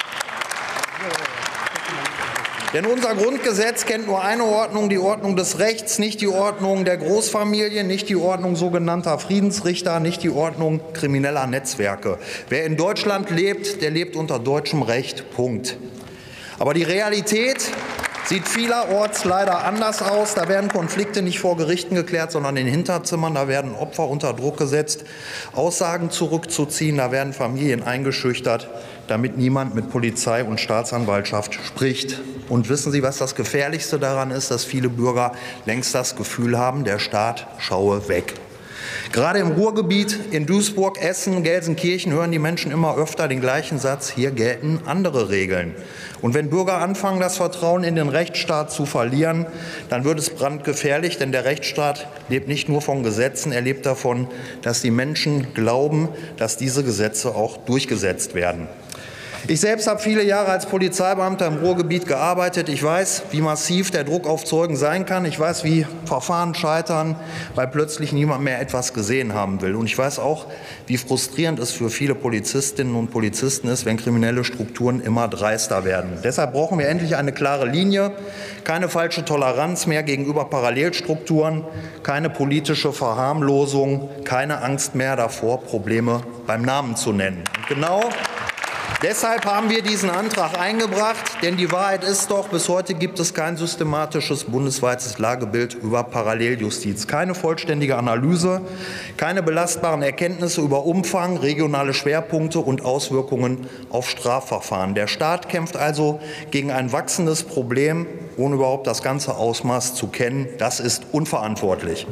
Denn unser Grundgesetz kennt nur eine Ordnung, die Ordnung des Rechts, nicht die Ordnung der Großfamilie, nicht die Ordnung sogenannter Friedensrichter, nicht die Ordnung krimineller Netzwerke. Wer in Deutschland lebt, der lebt unter deutschem Recht. Punkt. Aber die Realität sieht vielerorts leider anders aus. Da werden Konflikte nicht vor Gerichten geklärt, sondern in Hinterzimmern. Da werden Opfer unter Druck gesetzt, Aussagen zurückzuziehen. Da werden Familien eingeschüchtert, damit niemand mit Polizei und Staatsanwaltschaft spricht. Und wissen Sie, was das Gefährlichste daran ist? Dass viele Bürger längst das Gefühl haben, der Staat schaue weg. Gerade im Ruhrgebiet, in Duisburg, Essen, Gelsenkirchen hören die Menschen immer öfter den gleichen Satz, hier gelten andere Regeln. Und wenn Bürger anfangen, das Vertrauen in den Rechtsstaat zu verlieren, dann wird es brandgefährlich, denn der Rechtsstaat lebt nicht nur von Gesetzen, er lebt davon, dass die Menschen glauben, dass diese Gesetze auch durchgesetzt werden. Ich selbst habe viele Jahre als Polizeibeamter im Ruhrgebiet gearbeitet. Ich weiß, wie massiv der Druck auf Zeugen sein kann. Ich weiß, wie Verfahren scheitern, weil plötzlich niemand mehr etwas gesehen haben will. Und ich weiß auch, wie frustrierend es für viele Polizistinnen und Polizisten ist, wenn kriminelle Strukturen immer dreister werden. Deshalb brauchen wir endlich eine klare Linie, keine falsche Toleranz mehr gegenüber Parallelstrukturen, keine politische Verharmlosung, keine Angst mehr davor, Probleme beim Namen zu nennen. Und genau deshalb haben wir diesen Antrag eingebracht, denn die Wahrheit ist doch, bis heute gibt es kein systematisches bundesweites Lagebild über Paralleljustiz. Keine vollständige Analyse, keine belastbaren Erkenntnisse über Umfang, regionale Schwerpunkte und Auswirkungen auf Strafverfahren. Der Staat kämpft also gegen ein wachsendes Problem, ohne überhaupt das ganze Ausmaß zu kennen. Das ist unverantwortlich.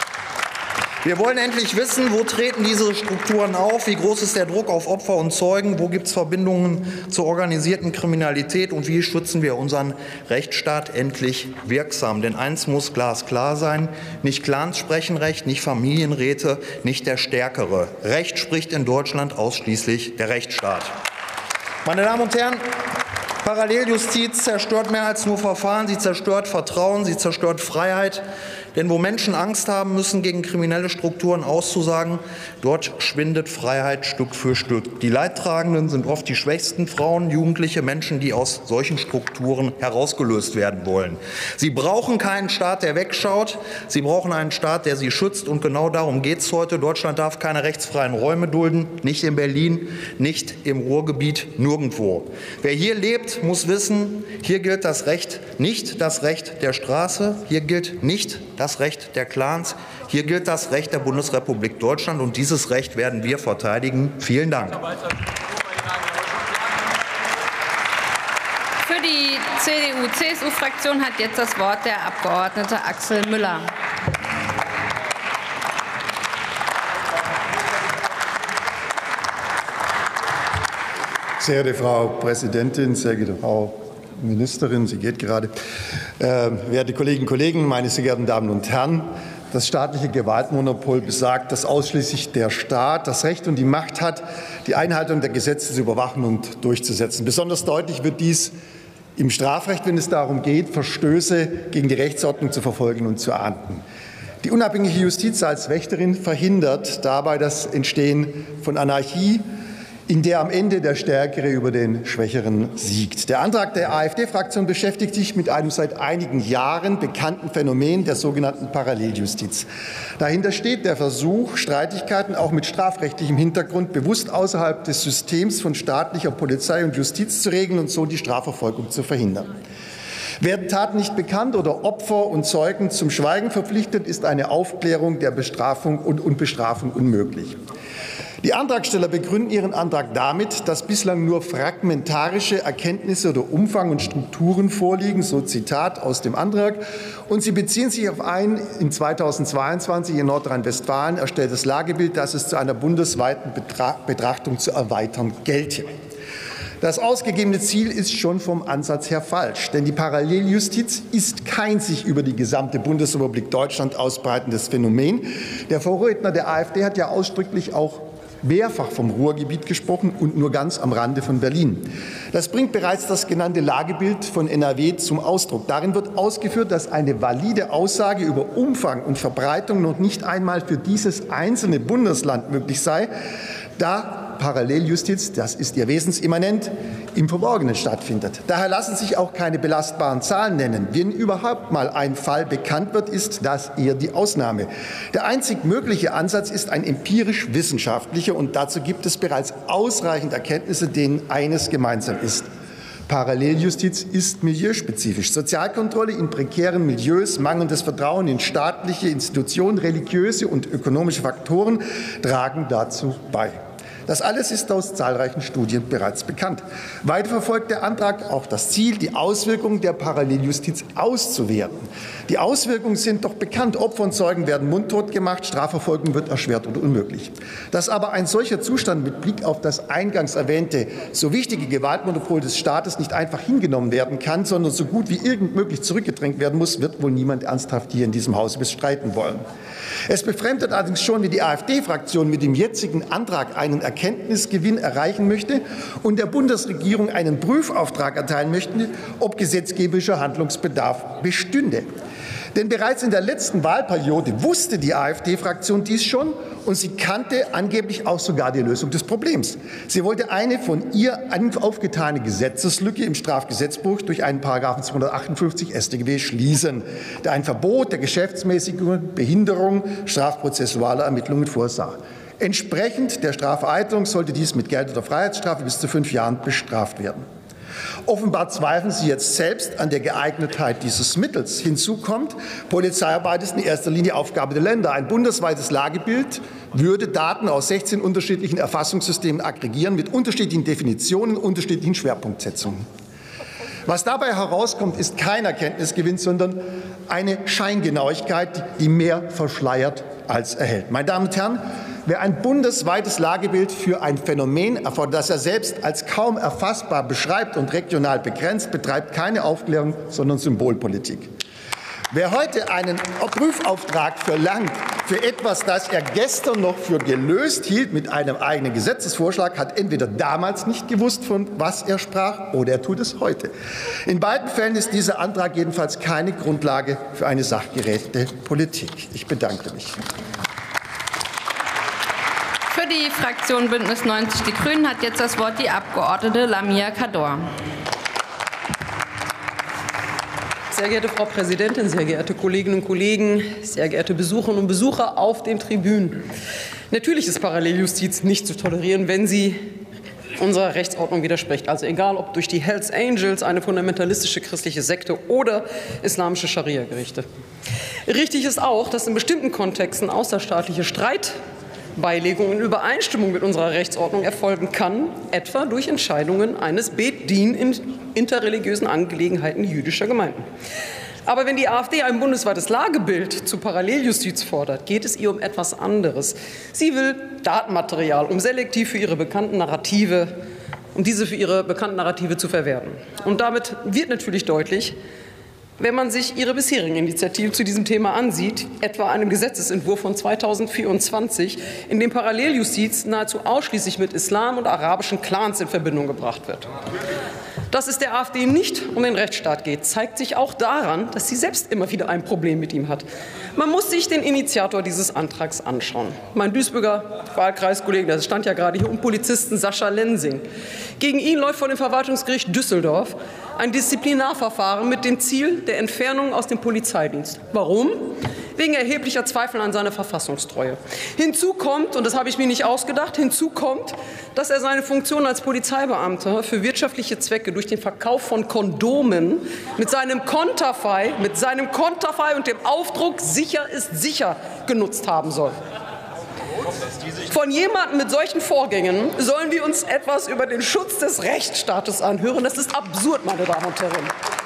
Wir wollen endlich wissen, wo treten diese Strukturen auf, wie groß ist der Druck auf Opfer und Zeugen, wo gibt es Verbindungen zur organisierten Kriminalität und wie schützen wir unseren Rechtsstaat endlich wirksam. Denn eins muss glasklar sein, nicht Clans sprechen Recht, nicht Familienräte, nicht der Stärkere. Recht spricht in Deutschland ausschließlich der Rechtsstaat. Meine Damen und Herren, Paralleljustiz zerstört mehr als nur Verfahren, sie zerstört Vertrauen, sie zerstört Freiheit. Denn wo Menschen Angst haben müssen, gegen kriminelle Strukturen auszusagen, dort schwindet Freiheit Stück für Stück. Die Leidtragenden sind oft die schwächsten Frauen, Jugendliche, Menschen, die aus solchen Strukturen herausgelöst werden wollen. Sie brauchen keinen Staat, der wegschaut. Sie brauchen einen Staat, der sie schützt. Und genau darum geht es heute. Deutschland darf keine rechtsfreien Räume dulden. Nicht in Berlin, nicht im Ruhrgebiet, nirgendwo. Wer hier lebt, muss wissen, hier gilt das Recht, nicht das Recht der Straße. Hier gilt nicht das Recht der Clans. Hier gilt das Recht der Bundesrepublik Deutschland, und dieses Recht werden wir verteidigen. Vielen Dank. Für die CDU-CSU-Fraktion hat jetzt das Wort der Abgeordnete Axel Müller. Sehr geehrte Frau Präsidentin, sehr geehrte Frau Ministerin, sie geht gerade, werte Kolleginnen und Kollegen, meine sehr geehrten Damen und Herren! Das staatliche Gewaltmonopol besagt, dass ausschließlich der Staat das Recht und die Macht hat, die Einhaltung der Gesetze zu überwachen und durchzusetzen. Besonders deutlich wird dies im Strafrecht, wenn es darum geht, Verstöße gegen die Rechtsordnung zu verfolgen und zu ahnden. Die unabhängige Justiz als Wächterin verhindert dabei das Entstehen von Anarchie, in der am Ende der Stärkere über den Schwächeren siegt. Der Antrag der AfD-Fraktion beschäftigt sich mit einem seit einigen Jahren bekannten Phänomen der sogenannten Paralleljustiz. Dahinter steht der Versuch, Streitigkeiten auch mit strafrechtlichem Hintergrund bewusst außerhalb des Systems von staatlicher Polizei und Justiz zu regeln und so die Strafverfolgung zu verhindern. Werden Taten nicht bekannt oder Opfer und Zeugen zum Schweigen verpflichtet, ist eine Aufklärung der Bestrafung und Bestrafung unmöglich. Die Antragsteller begründen ihren Antrag damit, dass bislang nur fragmentarische Erkenntnisse oder Umfang und Strukturen vorliegen, so Zitat aus dem Antrag, und sie beziehen sich auf ein in 2022 in Nordrhein-Westfalen erstelltes Lagebild, das es zu einer bundesweiten Betrachtung zu erweitern gelte. Das ausgegebene Ziel ist schon vom Ansatz her falsch, denn die Paralleljustiz ist kein sich über die gesamte Bundesrepublik Deutschland ausbreitendes Phänomen. Der Vorredner der AfD hat ja ausdrücklich auch mehrfach vom Ruhrgebiet gesprochen und nur ganz am Rande von Berlin. Das bringt bereits das genannte Lagebild von NRW zum Ausdruck. Darin wird ausgeführt, dass eine valide Aussage über Umfang und Verbreitung noch nicht einmal für dieses einzelne Bundesland möglich sei, da Paralleljustiz, das ist ihr Wesensimmanent, im Verborgenen stattfindet. Daher lassen sich auch keine belastbaren Zahlen nennen. Wenn überhaupt mal ein Fall bekannt wird, ist das eher die Ausnahme. Der einzig mögliche Ansatz ist ein empirisch-wissenschaftlicher, und dazu gibt es bereits ausreichend Erkenntnisse, denen eines gemeinsam ist. Paralleljustiz ist milieuspezifisch. Sozialkontrolle in prekären Milieus, mangelndes Vertrauen in staatliche Institutionen, religiöse und ökonomische Faktoren tragen dazu bei. Das alles ist aus zahlreichen Studien bereits bekannt. Weiter verfolgt der Antrag auch das Ziel, die Auswirkungen der Paralleljustiz auszuwerten. Die Auswirkungen sind doch bekannt. Opfer und Zeugen werden mundtot gemacht, Strafverfolgung wird erschwert oder unmöglich. Dass aber ein solcher Zustand mit Blick auf das eingangs erwähnte, so wichtige Gewaltmonopol des Staates nicht einfach hingenommen werden kann, sondern so gut wie irgend möglich zurückgedrängt werden muss, wird wohl niemand ernsthaft hier in diesem Hause bestreiten wollen. Es befremdet allerdings schon, wie die AfD-Fraktion mit dem jetzigen Antrag einen Erkenntnisgewinn erreichen möchte und der Bundesregierung einen Prüfauftrag erteilen möchte, ob gesetzgeberischer Handlungsbedarf bestünde. Denn bereits in der letzten Wahlperiode wusste die AfD-Fraktion dies schon, und sie kannte angeblich auch sogar die Lösung des Problems. Sie wollte eine von ihr aufgetane Gesetzeslücke im Strafgesetzbuch durch einen § 258 StGB schließen, der ein Verbot der geschäftsmäßigen Behinderung strafprozessualer Ermittlungen vorsah. Entsprechend der Strafvereitelung sollte dies mit Geld- oder Freiheitsstrafe bis zu 5 Jahren bestraft werden. Offenbar zweifeln Sie jetzt selbst an der Geeignetheit dieses Mittels. Hinzu kommt, Polizeiarbeit ist in erster Linie Aufgabe der Länder. Ein bundesweites Lagebild würde Daten aus 16 unterschiedlichen Erfassungssystemen aggregieren mit unterschiedlichen Definitionen, unterschiedlichen Schwerpunktsetzungen. Was dabei herauskommt, ist kein Erkenntnisgewinn, sondern eine Scheingenauigkeit, die mehr verschleiert als erhält. Meine Damen und Herren, wer ein bundesweites Lagebild für ein Phänomen erfordert, das er selbst als kaum erfassbar beschreibt und regional begrenzt, betreibt keine Aufklärung, sondern Symbolpolitik. Wer heute einen Prüfauftrag verlangt für etwas, das er gestern noch für gelöst hielt mit einem eigenen Gesetzesvorschlag, hat entweder damals nicht gewusst, von was er sprach, oder er tut es heute. In beiden Fällen ist dieser Antrag jedenfalls keine Grundlage für eine sachgerechte Politik. Ich bedanke mich. Für die Fraktion Bündnis 90 Die Grünen hat jetzt das Wort die Abgeordnete Lamia Kador. Sehr geehrte Frau Präsidentin, sehr geehrte Kolleginnen und Kollegen, sehr geehrte Besucherinnen und Besucher auf den Tribünen. Natürlich ist Paralleljustiz nicht zu tolerieren, wenn sie unserer Rechtsordnung widerspricht. Also egal, ob durch die Hells Angels, eine fundamentalistische christliche Sekte oder islamische Scharia-Gerichte. Richtig ist auch, dass in bestimmten Kontexten außerstaatliche Streitbeilegung in Übereinstimmung mit unserer Rechtsordnung erfolgen kann, etwa durch Entscheidungen eines Bet Din in interreligiösen Angelegenheiten jüdischer Gemeinden. Aber wenn die AfD ein bundesweites Lagebild zu Paralleljustiz fordert, geht es ihr um etwas anderes. Sie will Datenmaterial, um selektiv für ihre bekannten Narrative um diese für ihre bekannten Narrative zu verwerten. Und damit wird natürlich deutlich, wenn man sich Ihre bisherigen Initiativen zu diesem Thema ansieht, etwa einem Gesetzesentwurf von 2024, in dem Paralleljustiz nahezu ausschließlich mit Islam und arabischen Clans in Verbindung gebracht wird. Dass es der AfD nicht um den Rechtsstaat geht, zeigt sich auch daran, dass sie selbst immer wieder ein Problem mit ihm hat. Man muss sich den Initiator dieses Antrags anschauen. Mein Duisburger Wahlkreiskollege, der stand ja gerade hier, und Polizisten Sascha Lensing. Gegen ihn läuft vor dem Verwaltungsgericht Düsseldorf ein Disziplinarverfahren mit dem Ziel der Entfernung aus dem Polizeidienst. Warum? Wegen erheblicher Zweifel an seiner Verfassungstreue. Hinzu kommt, und das habe ich mir nicht ausgedacht, hinzu kommt, dass er seine Funktion als Polizeibeamter für wirtschaftliche Zwecke durch den Verkauf von Kondomen mit seinem Konterfei und dem Aufdruck "Sicher ist sicher" genutzt haben soll. Von jemandem mit solchen Vorgängen sollen wir uns etwas über den Schutz des Rechtsstaates anhören. Das ist absurd, meine Damen und Herren.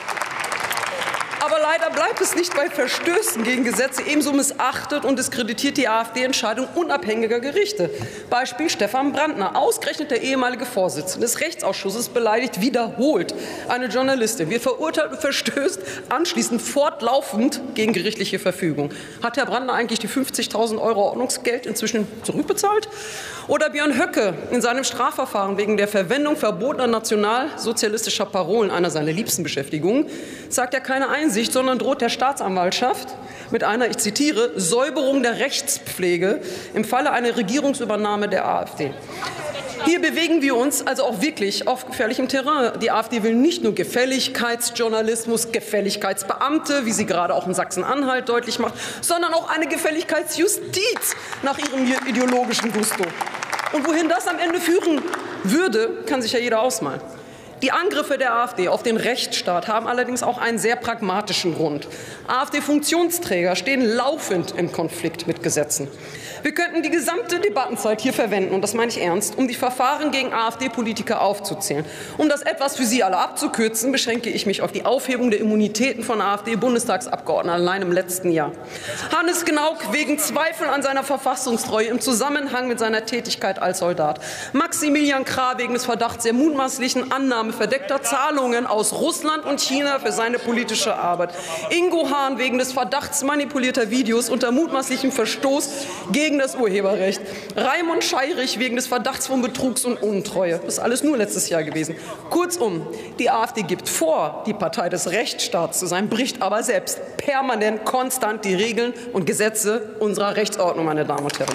Aber leider bleibt es nicht bei Verstößen gegen Gesetze. Ebenso missachtet und diskreditiert die AfD Entscheidungen unabhängiger Gerichte. Beispiel Stefan Brandner. Ausgerechnet der ehemalige Vorsitzende des Rechtsausschusses beleidigt wiederholt eine Journalistin. Wir verurteilt und verstößt anschließend fortlaufend gegen gerichtliche Verfügung. Hat Herr Brandner eigentlich die 50.000 € Ordnungsgeld inzwischen zurückbezahlt? Oder Björn Höcke in seinem Strafverfahren wegen der Verwendung verbotener nationalsozialistischer Parolen, einer seiner liebsten Beschäftigungen, sagt er keine Einsicht, sondern droht der Staatsanwaltschaft mit einer, ich zitiere, Säuberung der Rechtspflege im Falle einer Regierungsübernahme der AfD. Hier bewegen wir uns also auch wirklich auf gefährlichem Terrain. Die AfD will nicht nur Gefälligkeitsjournalismus, Gefälligkeitsbeamte, wie sie gerade auch in Sachsen-Anhalt deutlich macht, sondern auch eine Gefälligkeitsjustiz nach ihrem ideologischen Gusto. Und wohin das am Ende führen würde, kann sich ja jeder ausmalen. Die Angriffe der AfD auf den Rechtsstaat haben allerdings auch einen sehr pragmatischen Grund. AfD-Funktionsträger stehen laufend in Konflikt mit Gesetzen. Wir könnten die gesamte Debattenzeit hier verwenden, und das meine ich ernst, um die Verfahren gegen AfD-Politiker aufzuzählen. Um das etwas für Sie alle abzukürzen, beschränke ich mich auf die Aufhebung der Immunitäten von AfD-Bundestagsabgeordneten allein im letzten Jahr. Hannes Gnauk wegen Zweifel an seiner Verfassungstreue im Zusammenhang mit seiner Tätigkeit als Soldat. Maximilian Krah wegen des Verdachts der mutmaßlichen Annahme verdeckter Zahlungen aus Russland und China für seine politische Arbeit. Ingo Hahn wegen des Verdachts manipulierter Videos unter mutmaßlichem Verstoß gegen das Urheberrecht. Raimund Scheirich wegen des Verdachts von Betrugs und Untreue. Das ist alles nur letztes Jahr gewesen. Kurzum, die AfD gibt vor, die Partei des Rechtsstaats zu sein, bricht aber selbst permanent, konstant die Regeln und Gesetze unserer Rechtsordnung, meine Damen und Herren.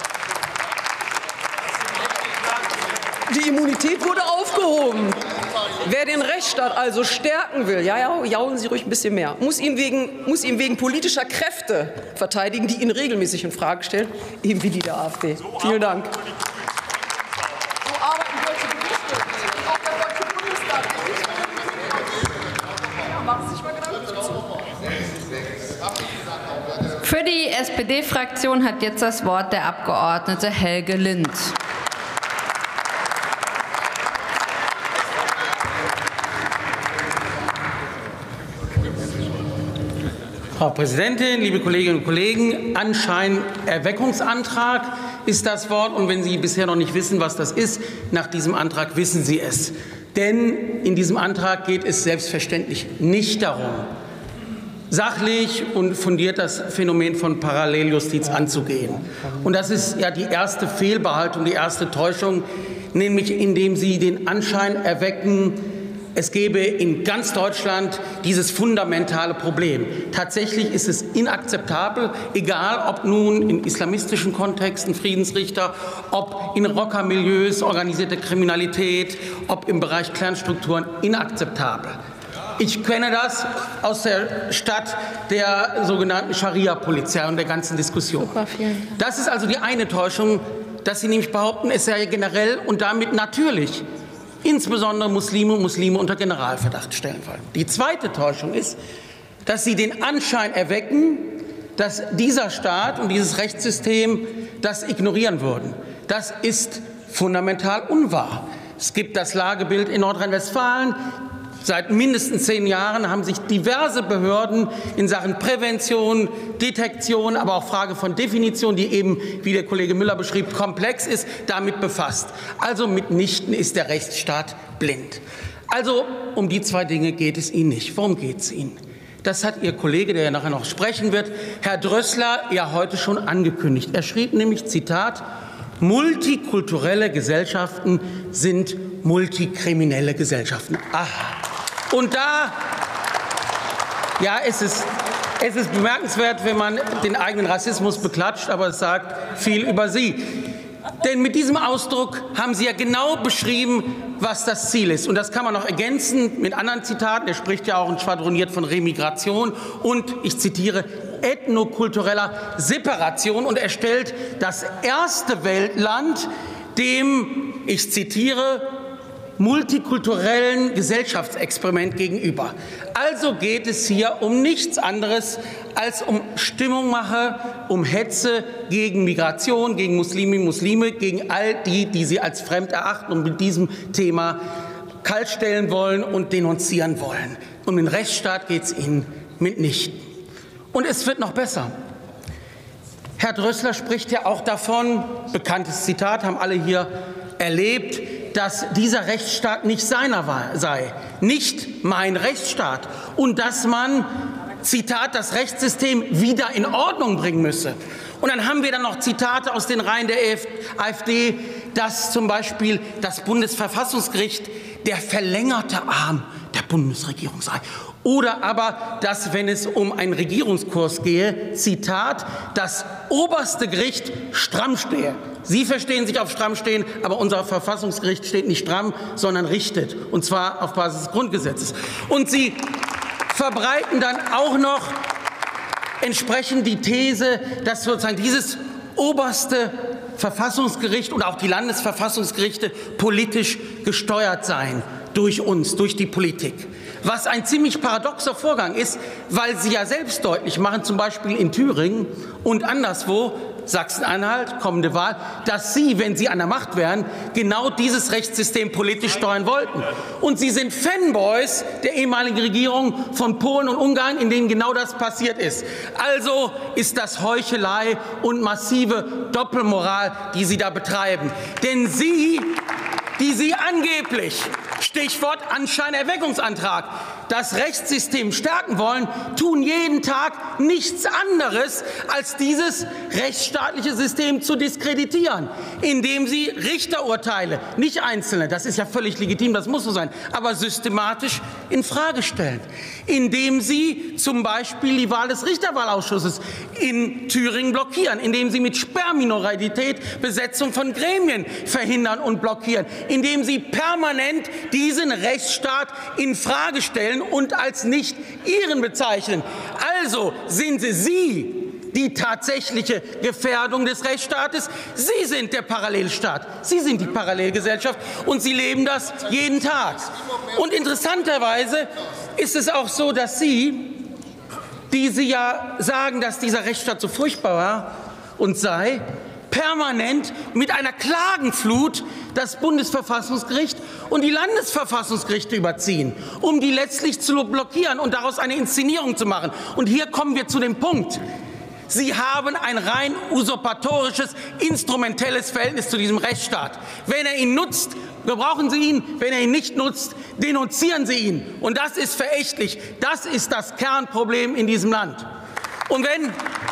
Die Immunität wurde aufgehoben. Wer den Rechtsstaat also stärken will, jaulen Sie ruhig ein bisschen mehr, muss ihn wegen politischer Kräfte verteidigen, die ihn regelmäßig in Frage stellen, eben wie die der AfD. Vielen Dank. Für die SPD-Fraktion hat jetzt das Wort der Abgeordnete Helge Lind. Frau Präsidentin, liebe Kolleginnen und Kollegen! Anscheinerweckungsantrag ist das Wort. Und wenn Sie bisher noch nicht wissen, was das ist, nach diesem Antrag wissen Sie es. Denn in diesem Antrag geht es selbstverständlich nicht darum, sachlich und fundiert das Phänomen von Paralleljustiz anzugehen. Und das ist ja die erste Fehlbehaltung, die erste Täuschung, nämlich indem Sie den Anschein erwecken, es gäbe in ganz Deutschland dieses fundamentale Problem. Tatsächlich ist es inakzeptabel, egal ob nun in islamistischen Kontexten Friedensrichter, ob in Rockermilieus, organisierte Kriminalität, ob im Bereich Clanstrukturen, inakzeptabel. Ich kenne das aus der Stadt der sogenannten Scharia-Polizei und der ganzen Diskussion. Super, das ist also die eine Täuschung, dass Sie nämlich behaupten, es sei generell und damit natürlich insbesondere Muslime und Muslime unter Generalverdacht stellen wollen. Die zweite Täuschung ist, dass Sie den Anschein erwecken, dass dieser Staat und dieses Rechtssystem das ignorieren würden. Das ist fundamental unwahr. Es gibt das Lagebild in Nordrhein-Westfalen. Seit mindestens 10 Jahren haben sich diverse Behörden in Sachen Prävention, Detektion, aber auch Frage von Definition, die eben, wie der Kollege Müller beschrieb, komplex ist, damit befasst. Also mitnichten ist der Rechtsstaat blind. Also um die 2 Dinge geht es Ihnen nicht. Worum geht es Ihnen? Das hat Ihr Kollege, der ja nachher noch sprechen wird, Herr Drössler, ja heute schon angekündigt. Er schrieb nämlich, Zitat, multikulturelle Gesellschaften sind multikriminelle Gesellschaften. Aha. Und da, ja, es ist bemerkenswert, wenn man den eigenen Rassismus beklatscht, aber es sagt viel über Sie. Denn mit diesem Ausdruck haben Sie ja genau beschrieben, was das Ziel ist. Und das kann man noch ergänzen mit anderen Zitaten. Er spricht ja auch und schwadroniert von Remigration und, ich zitiere, ethnokultureller Separation. Und er stellt das erste Weltland dem, ich zitiere, multikulturellen Gesellschaftsexperiment gegenüber. Also geht es hier um nichts anderes als um Stimmungmache, um Hetze gegen Migration, gegen Musliminnen und Muslime, gegen all die, die sie als fremd erachten und mit diesem Thema kaltstellen wollen und denunzieren wollen. Um den Rechtsstaat geht es Ihnen mitnichten. Und es wird noch besser. Herr Drössler spricht ja auch davon, bekanntes Zitat, haben alle hier erlebt, dass dieser Rechtsstaat nicht seiner sei, nicht mein Rechtsstaat, und dass man, Zitat, das Rechtssystem wieder in Ordnung bringen müsse. Und dann haben wir dann noch Zitate aus den Reihen der AfD, dass zum Beispiel das Bundesverfassungsgericht der verlängerte Arm der Bundesregierung sei. Oder aber, dass, wenn es um einen Regierungskurs gehe, Zitat, das oberste Gericht stramm stehe. Sie verstehen sich auf stramm stehen, aber unser Verfassungsgericht steht nicht stramm, sondern richtet, und zwar auf Basis des Grundgesetzes. Und Sie verbreiten dann auch noch entsprechend die These, dass sozusagen dieses oberste Verfassungsgericht und auch die Landesverfassungsgerichte politisch gesteuert seien durch uns, durch die Politik. Was ein ziemlich paradoxer Vorgang ist, weil Sie ja selbst deutlich machen, zum Beispiel in Thüringen und anderswo, Sachsen-Anhalt, kommende Wahl, dass Sie, wenn Sie an der Macht wären, genau dieses Rechtssystem politisch steuern wollten. Und Sie sind Fanboys der ehemaligen Regierung von Polen und Ungarn, in denen genau das passiert ist. Also ist das Heuchelei und massive Doppelmoral, die Sie da betreiben. Denn Sie, die Sie angeblich, Stichwort Anscheinerweckungsantrag, das Rechtssystem stärken wollen, tun jeden Tag nichts anderes, als dieses rechtsstaatliche System zu diskreditieren, indem sie Richterurteile, nicht einzelne, das ist ja völlig legitim, das muss so sein, aber systematisch in Frage stellen, indem sie zum Beispiel die Wahl des Richterwahlausschusses in Thüringen blockieren, indem sie mit Sperrminorität Besetzung von Gremien verhindern und blockieren, indem sie permanent diesen Rechtsstaat in Frage stellen und als nicht ihren bezeichnen. Also sind Sie die tatsächliche Gefährdung des Rechtsstaates. Sie sind der Parallelstaat. Sie sind die Parallelgesellschaft und Sie leben das jeden Tag. Und interessanterweise ist es auch so, dass Sie, die Sie ja sagen, dass dieser Rechtsstaat so furchtbar war und sei, permanent mit einer Klagenflut das Bundesverfassungsgericht und die Landesverfassungsgerichte überziehen, um die letztlich zu blockieren und daraus eine Inszenierung zu machen. Und hier kommen wir zu dem Punkt. Sie haben ein rein usurpatorisches, instrumentelles Verhältnis zu diesem Rechtsstaat. Wenn er ihn nutzt, gebrauchen Sie ihn. Wenn er ihn nicht nutzt, denunzieren Sie ihn. Und das ist verächtlich. Das ist das Kernproblem in diesem Land. Und wenn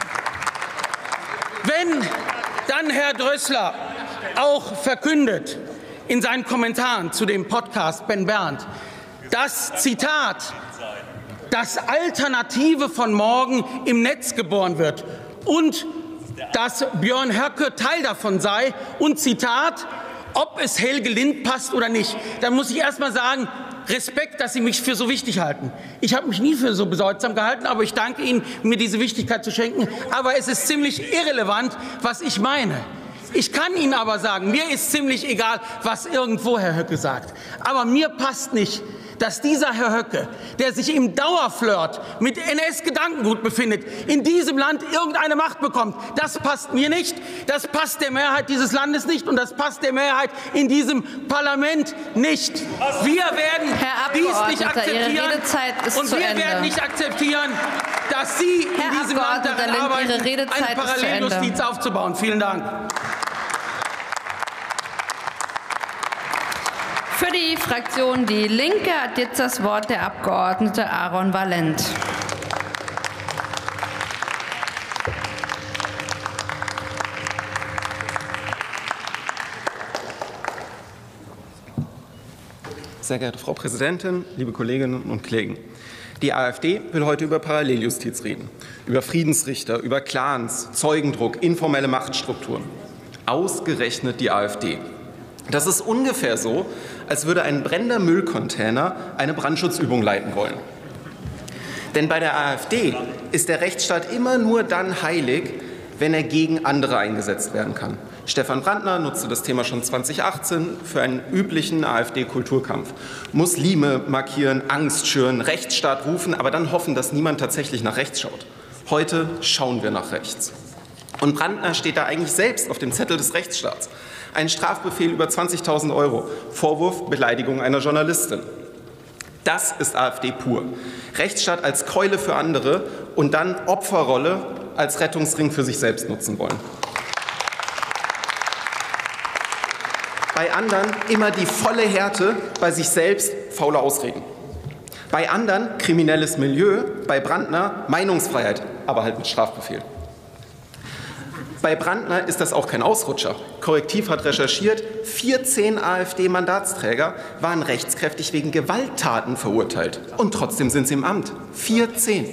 dann Herr Drössler auch verkündet in seinen Kommentaren zu dem Podcast Ben Berndt, das Zitat, dass Alternative von morgen im Netz geboren wird und dass Björn Höcke Teil davon sei und Zitat, ob es Helge Lind passt oder nicht, dann muss ich erst mal sagen, Respekt, dass Sie mich für so wichtig halten. Ich habe mich nie für so bedeutsam gehalten, aber ich danke Ihnen, mir diese Wichtigkeit zu schenken. Aber es ist ziemlich irrelevant, was ich meine. Ich kann Ihnen aber sagen, mir ist ziemlich egal, was irgendwo Herr Höcke sagt. Aber mir passt nicht, dass dieser Herr Höcke, der sich im Dauerflirt mit NS-Gedankengut befindet, in diesem Land irgendeine Macht bekommt. Das passt mir nicht, das passt der Mehrheit dieses Landes nicht und das passt der Mehrheit in diesem Parlament nicht. Wir werden dies nicht akzeptieren und wir werden nicht akzeptieren, dass Sie in diesem Land daran arbeiten, eine Paralleljustiz aufzubauen. Vielen Dank. Für die Fraktion Die Linke hat jetzt das Wort der Abgeordnete Aaron Valent. Sehr geehrte Frau Präsidentin, liebe Kolleginnen und Kollegen! Die AfD will heute über Paralleljustiz reden, über Friedensrichter, über Clans, Zeugendruck, informelle Machtstrukturen. Ausgerechnet die AfD. Das ist ungefähr so, als würde ein brennender Müllcontainer eine Brandschutzübung leiten wollen. Denn bei der AfD ist der Rechtsstaat immer nur dann heilig, wenn er gegen andere eingesetzt werden kann. Stefan Brandner nutzte das Thema schon 2018 für einen üblichen AfD-Kulturkampf. Muslime markieren, Angst schüren, Rechtsstaat rufen, aber dann hoffen, dass niemand tatsächlich nach rechts schaut. Heute schauen wir nach rechts. Und Brandner steht da eigentlich selbst auf dem Zettel des Rechtsstaats. Ein Strafbefehl über 20.000 €, Vorwurf Beleidigung einer Journalistin. Das ist AfD pur. Rechtsstaat als Keule für andere und dann Opferrolle als Rettungsring für sich selbst nutzen wollen. Bei anderen immer die volle Härte, bei sich selbst faule Ausreden. Bei anderen kriminelles Milieu, bei Brandner Meinungsfreiheit, aber halt mit Strafbefehl. Bei Brandner ist das auch kein Ausrutscher. Korrektiv hat recherchiert, 14 AfD-Mandatsträger waren rechtskräftig wegen Gewalttaten verurteilt. Und trotzdem sind sie im Amt. 14.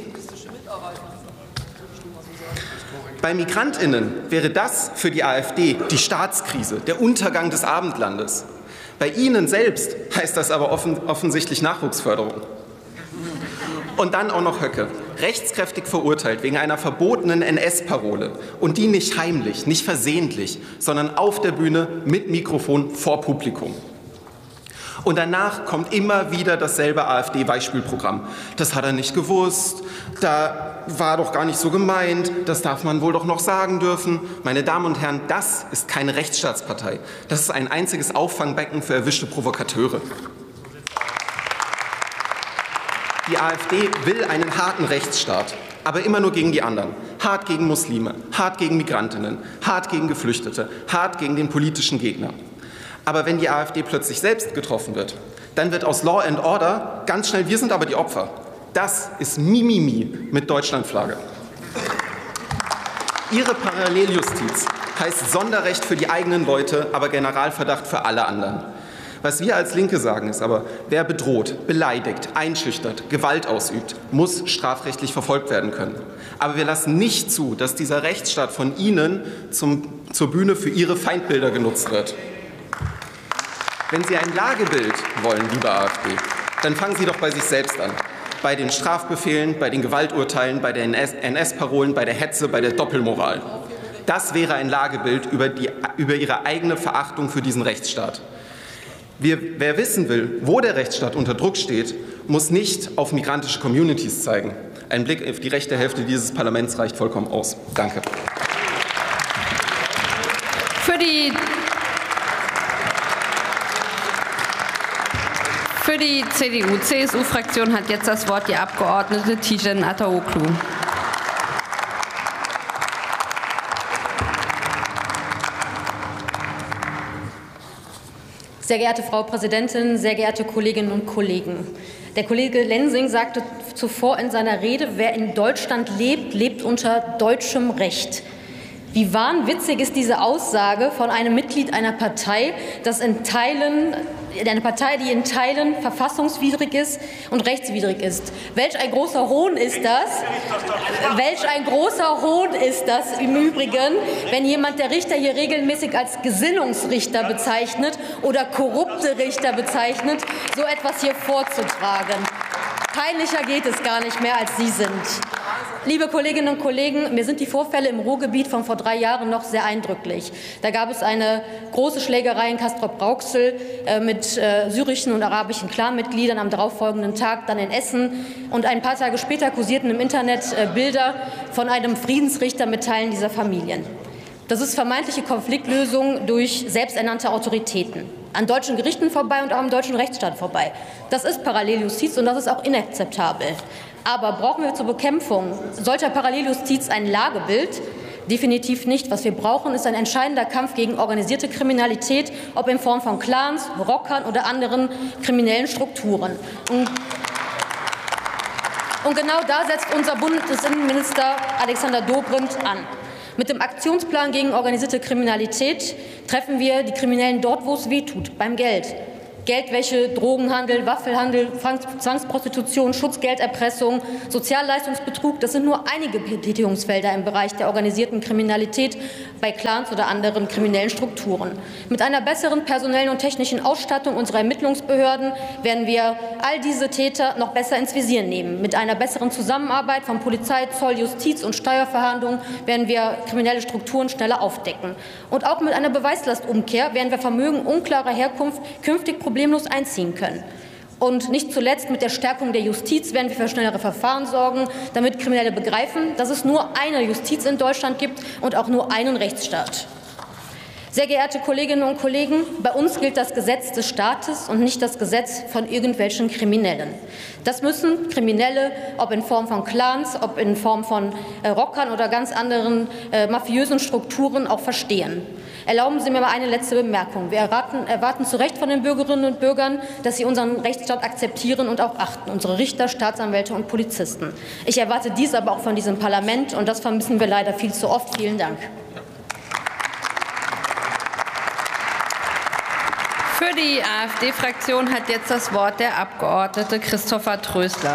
Bei MigrantInnen wäre das für die AfD die Staatskrise, der Untergang des Abendlandes. Bei Ihnen selbst heißt das aber offensichtlich Nachwuchsförderung. Und dann auch noch Höcke, rechtskräftig verurteilt wegen einer verbotenen NS-Parole. Und die nicht heimlich, nicht versehentlich, sondern auf der Bühne mit Mikrofon vor Publikum. Und danach kommt immer wieder dasselbe AfD-Beispielprogramm. Das hat er nicht gewusst, da war doch gar nicht so gemeint, das darf man wohl doch noch sagen dürfen. Meine Damen und Herren, das ist keine Rechtsstaatspartei. Das ist ein einziges Auffangbecken für erwischte Provokateure. Die AfD will einen harten Rechtsstaat, aber immer nur gegen die anderen. Hart gegen Muslime, hart gegen Migrantinnen, hart gegen Geflüchtete, hart gegen den politischen Gegner. Aber wenn die AfD plötzlich selbst getroffen wird, dann wird aus Law and Order ganz schnell, wir sind aber die Opfer. Das ist Mimimi mit Deutschlandflagge. Ihre Paralleljustiz heißt Sonderrecht für die eigenen Leute, aber Generalverdacht für alle anderen. Was wir als Linke sagen ist aber, wer bedroht, beleidigt, einschüchtert, Gewalt ausübt, muss strafrechtlich verfolgt werden können. Aber wir lassen nicht zu, dass dieser Rechtsstaat von Ihnen zur Bühne für Ihre Feindbilder genutzt wird. Wenn Sie ein Lagebild wollen, liebe AfD, dann fangen Sie doch bei sich selbst an. Bei den Strafbefehlen, bei den Gewalturteilen, bei den NS-Parolen, bei der Hetze, bei der Doppelmoral. Das wäre ein Lagebild über Ihre eigene Verachtung für diesen Rechtsstaat. Wer wissen will, wo der Rechtsstaat unter Druck steht, muss nicht auf migrantische Communities zeigen. Ein Blick auf die rechte Hälfte dieses Parlaments reicht vollkommen aus. Danke. Für die CDU-CSU-Fraktion hat jetzt das Wort die Abgeordnete Tijen Ataoglu. Sehr geehrte Frau Präsidentin, sehr geehrte Kolleginnen und Kollegen! Der Kollege Lensing sagte zuvor in seiner Rede, wer in Deutschland lebt, lebt unter deutschem Recht. Wie wahnwitzig ist diese Aussage von einem Mitglied einer Partei, die in Teilen verfassungswidrig ist und rechtswidrig ist. Welch ein großer Hohn ist das? Welch ein großer Hohn ist das im Übrigen, wenn jemand der Richter hier regelmäßig als Gesinnungsrichter bezeichnet oder korrupte Richter bezeichnet, so etwas hier vorzutragen. Peinlicher geht es gar nicht mehr, als Sie sind. Liebe Kolleginnen und Kollegen, mir sind die Vorfälle im Ruhrgebiet von vor 3 Jahren noch sehr eindrücklich. Da gab es eine große Schlägerei in Castrop-Rauxel mit syrischen und arabischen Clanmitgliedern am darauffolgenden Tag, dann in Essen. Und ein paar Tage später kursierten im Internet Bilder von einem Friedensrichter mit Teilen dieser Familien. Das ist vermeintliche Konfliktlösung durch selbsternannte Autoritäten. An deutschen Gerichten vorbei und auch am deutschen Rechtsstaat vorbei. Das ist Paralleljustiz und das ist auch inakzeptabel. Aber brauchen wir zur Bekämpfung solcher Paralleljustiz ein Lagebild? Definitiv nicht. Was wir brauchen, ist ein entscheidender Kampf gegen organisierte Kriminalität, ob in Form von Clans, Rockern oder anderen kriminellen Strukturen. Und genau da setzt unser Bundesinnenminister Alexander Dobrindt an. Mit dem Aktionsplan gegen organisierte Kriminalität treffen wir die Kriminellen dort, wo es weh tut, beim Geld. Geldwäsche, Drogenhandel, Waffelhandel, Zwangsprostitution, Schutzgelderpressung, Sozialleistungsbetrug, das sind nur einige Betätigungsfelder im Bereich der organisierten Kriminalität bei Clans oder anderen kriminellen Strukturen. Mit einer besseren personellen und technischen Ausstattung unserer Ermittlungsbehörden werden wir all diese Täter noch besser ins Visier nehmen. Mit einer besseren Zusammenarbeit von Polizei, Zoll, Justiz und Steuerverhandlungen werden wir kriminelle Strukturen schneller aufdecken. Und auch mit einer Beweislastumkehr werden wir Vermögen unklarer Herkunft künftig problemlos einziehen können. Und nicht zuletzt mit der Stärkung der Justiz werden wir für schnellere Verfahren sorgen, damit Kriminelle begreifen, dass es nur eine Justiz in Deutschland gibt und auch nur einen Rechtsstaat. Sehr geehrte Kolleginnen und Kollegen, bei uns gilt das Gesetz des Staates und nicht das Gesetz von irgendwelchen Kriminellen. Das müssen Kriminelle, ob in Form von Clans, ob in Form von Rockern oder ganz anderen mafiösen Strukturen auch verstehen. Erlauben Sie mir mal eine letzte Bemerkung. Wir erwarten zu Recht von den Bürgerinnen und Bürgern, dass sie unseren Rechtsstaat akzeptieren und auch achten, unsere Richter, Staatsanwälte und Polizisten. Ich erwarte dies aber auch von diesem Parlament, und das vermissen wir leider viel zu oft. Vielen Dank. Für die AfD-Fraktion hat jetzt das Wort der Abgeordnete Christopher Tröstler.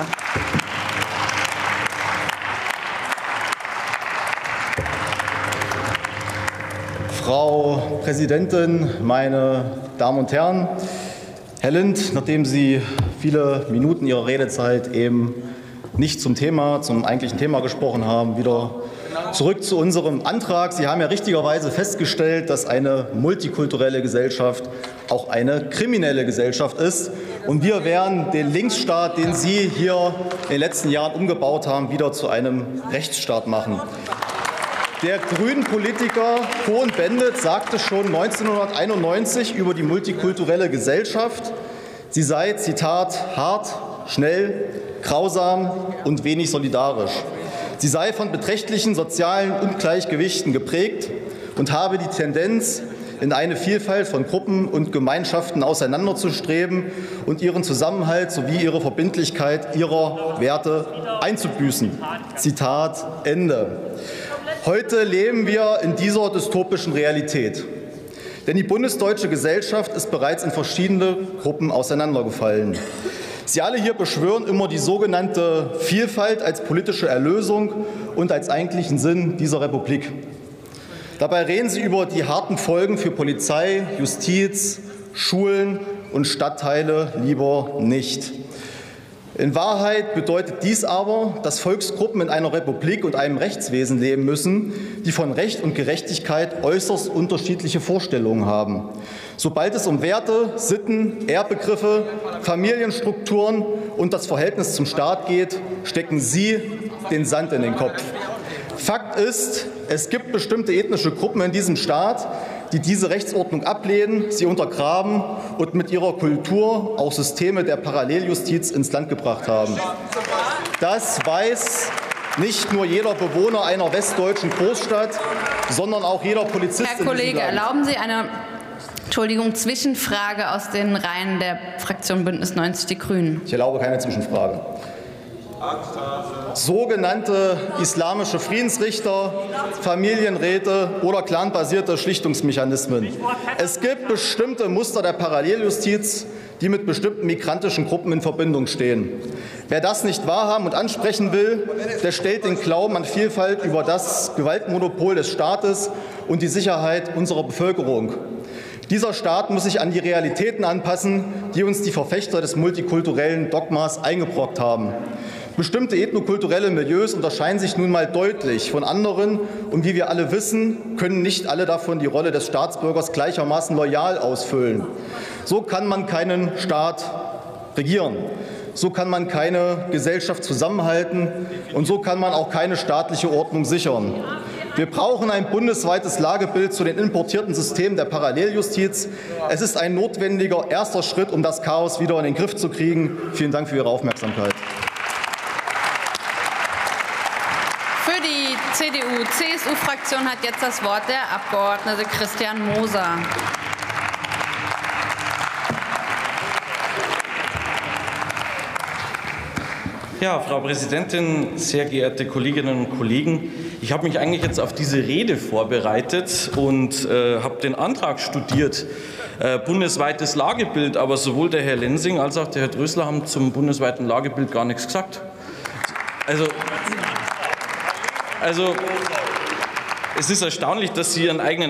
Frau Präsidentin, meine Damen und Herren! Herr Lind, nachdem Sie viele Minuten Ihrer Redezeit eben nicht zum eigentlichen Thema gesprochen haben, wieder zurück zu unserem Antrag. Sie haben ja richtigerweise festgestellt, dass eine multikulturelle Gesellschaft auch eine kriminelle Gesellschaft ist. Und wir werden den Linksstaat, den Sie hier in den letzten Jahren umgebaut haben, wieder zu einem Rechtsstaat machen. Der Grünen-Politiker Cohn-Bendit sagte schon 1991 über die multikulturelle Gesellschaft, sie sei, Zitat, hart, schnell, grausam und wenig solidarisch. Sie sei von beträchtlichen sozialen Ungleichgewichten geprägt und habe die Tendenz, in eine Vielfalt von Gruppen und Gemeinschaften auseinanderzustreben und ihren Zusammenhalt sowie ihre Verbindlichkeit ihrer Werte einzubüßen. Zitat Ende. Heute leben wir in dieser dystopischen Realität. Denn die bundesdeutsche Gesellschaft ist bereits in verschiedene Gruppen auseinandergefallen. Sie alle hier beschwören immer die sogenannte Vielfalt als politische Erlösung und als eigentlichen Sinn dieser Republik. Dabei reden Sie über die harten Folgen für Polizei, Justiz, Schulen und Stadtteile lieber nicht. In Wahrheit bedeutet dies aber, dass Volksgruppen in einer Republik und einem Rechtswesen leben müssen, die von Recht und Gerechtigkeit äußerst unterschiedliche Vorstellungen haben. Sobald es um Werte, Sitten, Ehrbegriffe, Familienstrukturen und das Verhältnis zum Staat geht, stecken Sie den Sand in den Kopf. Fakt ist, es gibt bestimmte ethnische Gruppen in diesem Staat, die diese Rechtsordnung ablehnen, sie untergraben und mit ihrer Kultur auch Systeme der Paralleljustiz ins Land gebracht haben. Das weiß nicht nur jeder Bewohner einer westdeutschen Großstadt, sondern auch jeder Polizist. Herr Kollege, erlauben Sie eine Zwischenfrage aus den Reihen der Fraktion Bündnis 90 Die Grünen? Ich erlaube keine Zwischenfrage. Sogenannte islamische Friedensrichter, Familienräte oder clanbasierte Schlichtungsmechanismen. Es gibt bestimmte Muster der Paralleljustiz, die mit bestimmten migrantischen Gruppen in Verbindung stehen. Wer das nicht wahrhaben und ansprechen will, der stellt den Glauben an Vielfalt über das Gewaltmonopol des Staates und die Sicherheit unserer Bevölkerung. Dieser Staat muss sich an die Realitäten anpassen, die uns die Verfechter des multikulturellen Dogmas eingebrockt haben. Bestimmte ethnokulturelle Milieus unterscheiden sich nun mal deutlich von anderen und wie wir alle wissen, können nicht alle davon die Rolle des Staatsbürgers gleichermaßen loyal ausfüllen. So kann man keinen Staat regieren. So kann man keine Gesellschaft zusammenhalten und so kann man auch keine staatliche Ordnung sichern. Wir brauchen ein bundesweites Lagebild zu den importierten Systemen der Paralleljustiz. Es ist ein notwendiger erster Schritt, um das Chaos wieder in den Griff zu kriegen. Vielen Dank für Ihre Aufmerksamkeit. Für die CDU-CSU-Fraktion hat jetzt das Wort der Abgeordnete Christian Moser. Ja, Frau Präsidentin, sehr geehrte Kolleginnen und Kollegen! Ich habe mich eigentlich jetzt auf diese Rede vorbereitet und habe den Antrag studiert, bundesweites Lagebild. Aber sowohl der Herr Lensing als auch der Herr Drösler haben zum bundesweiten Lagebild gar nichts gesagt. Also es ist erstaunlich, dass Sie Ihren eigenen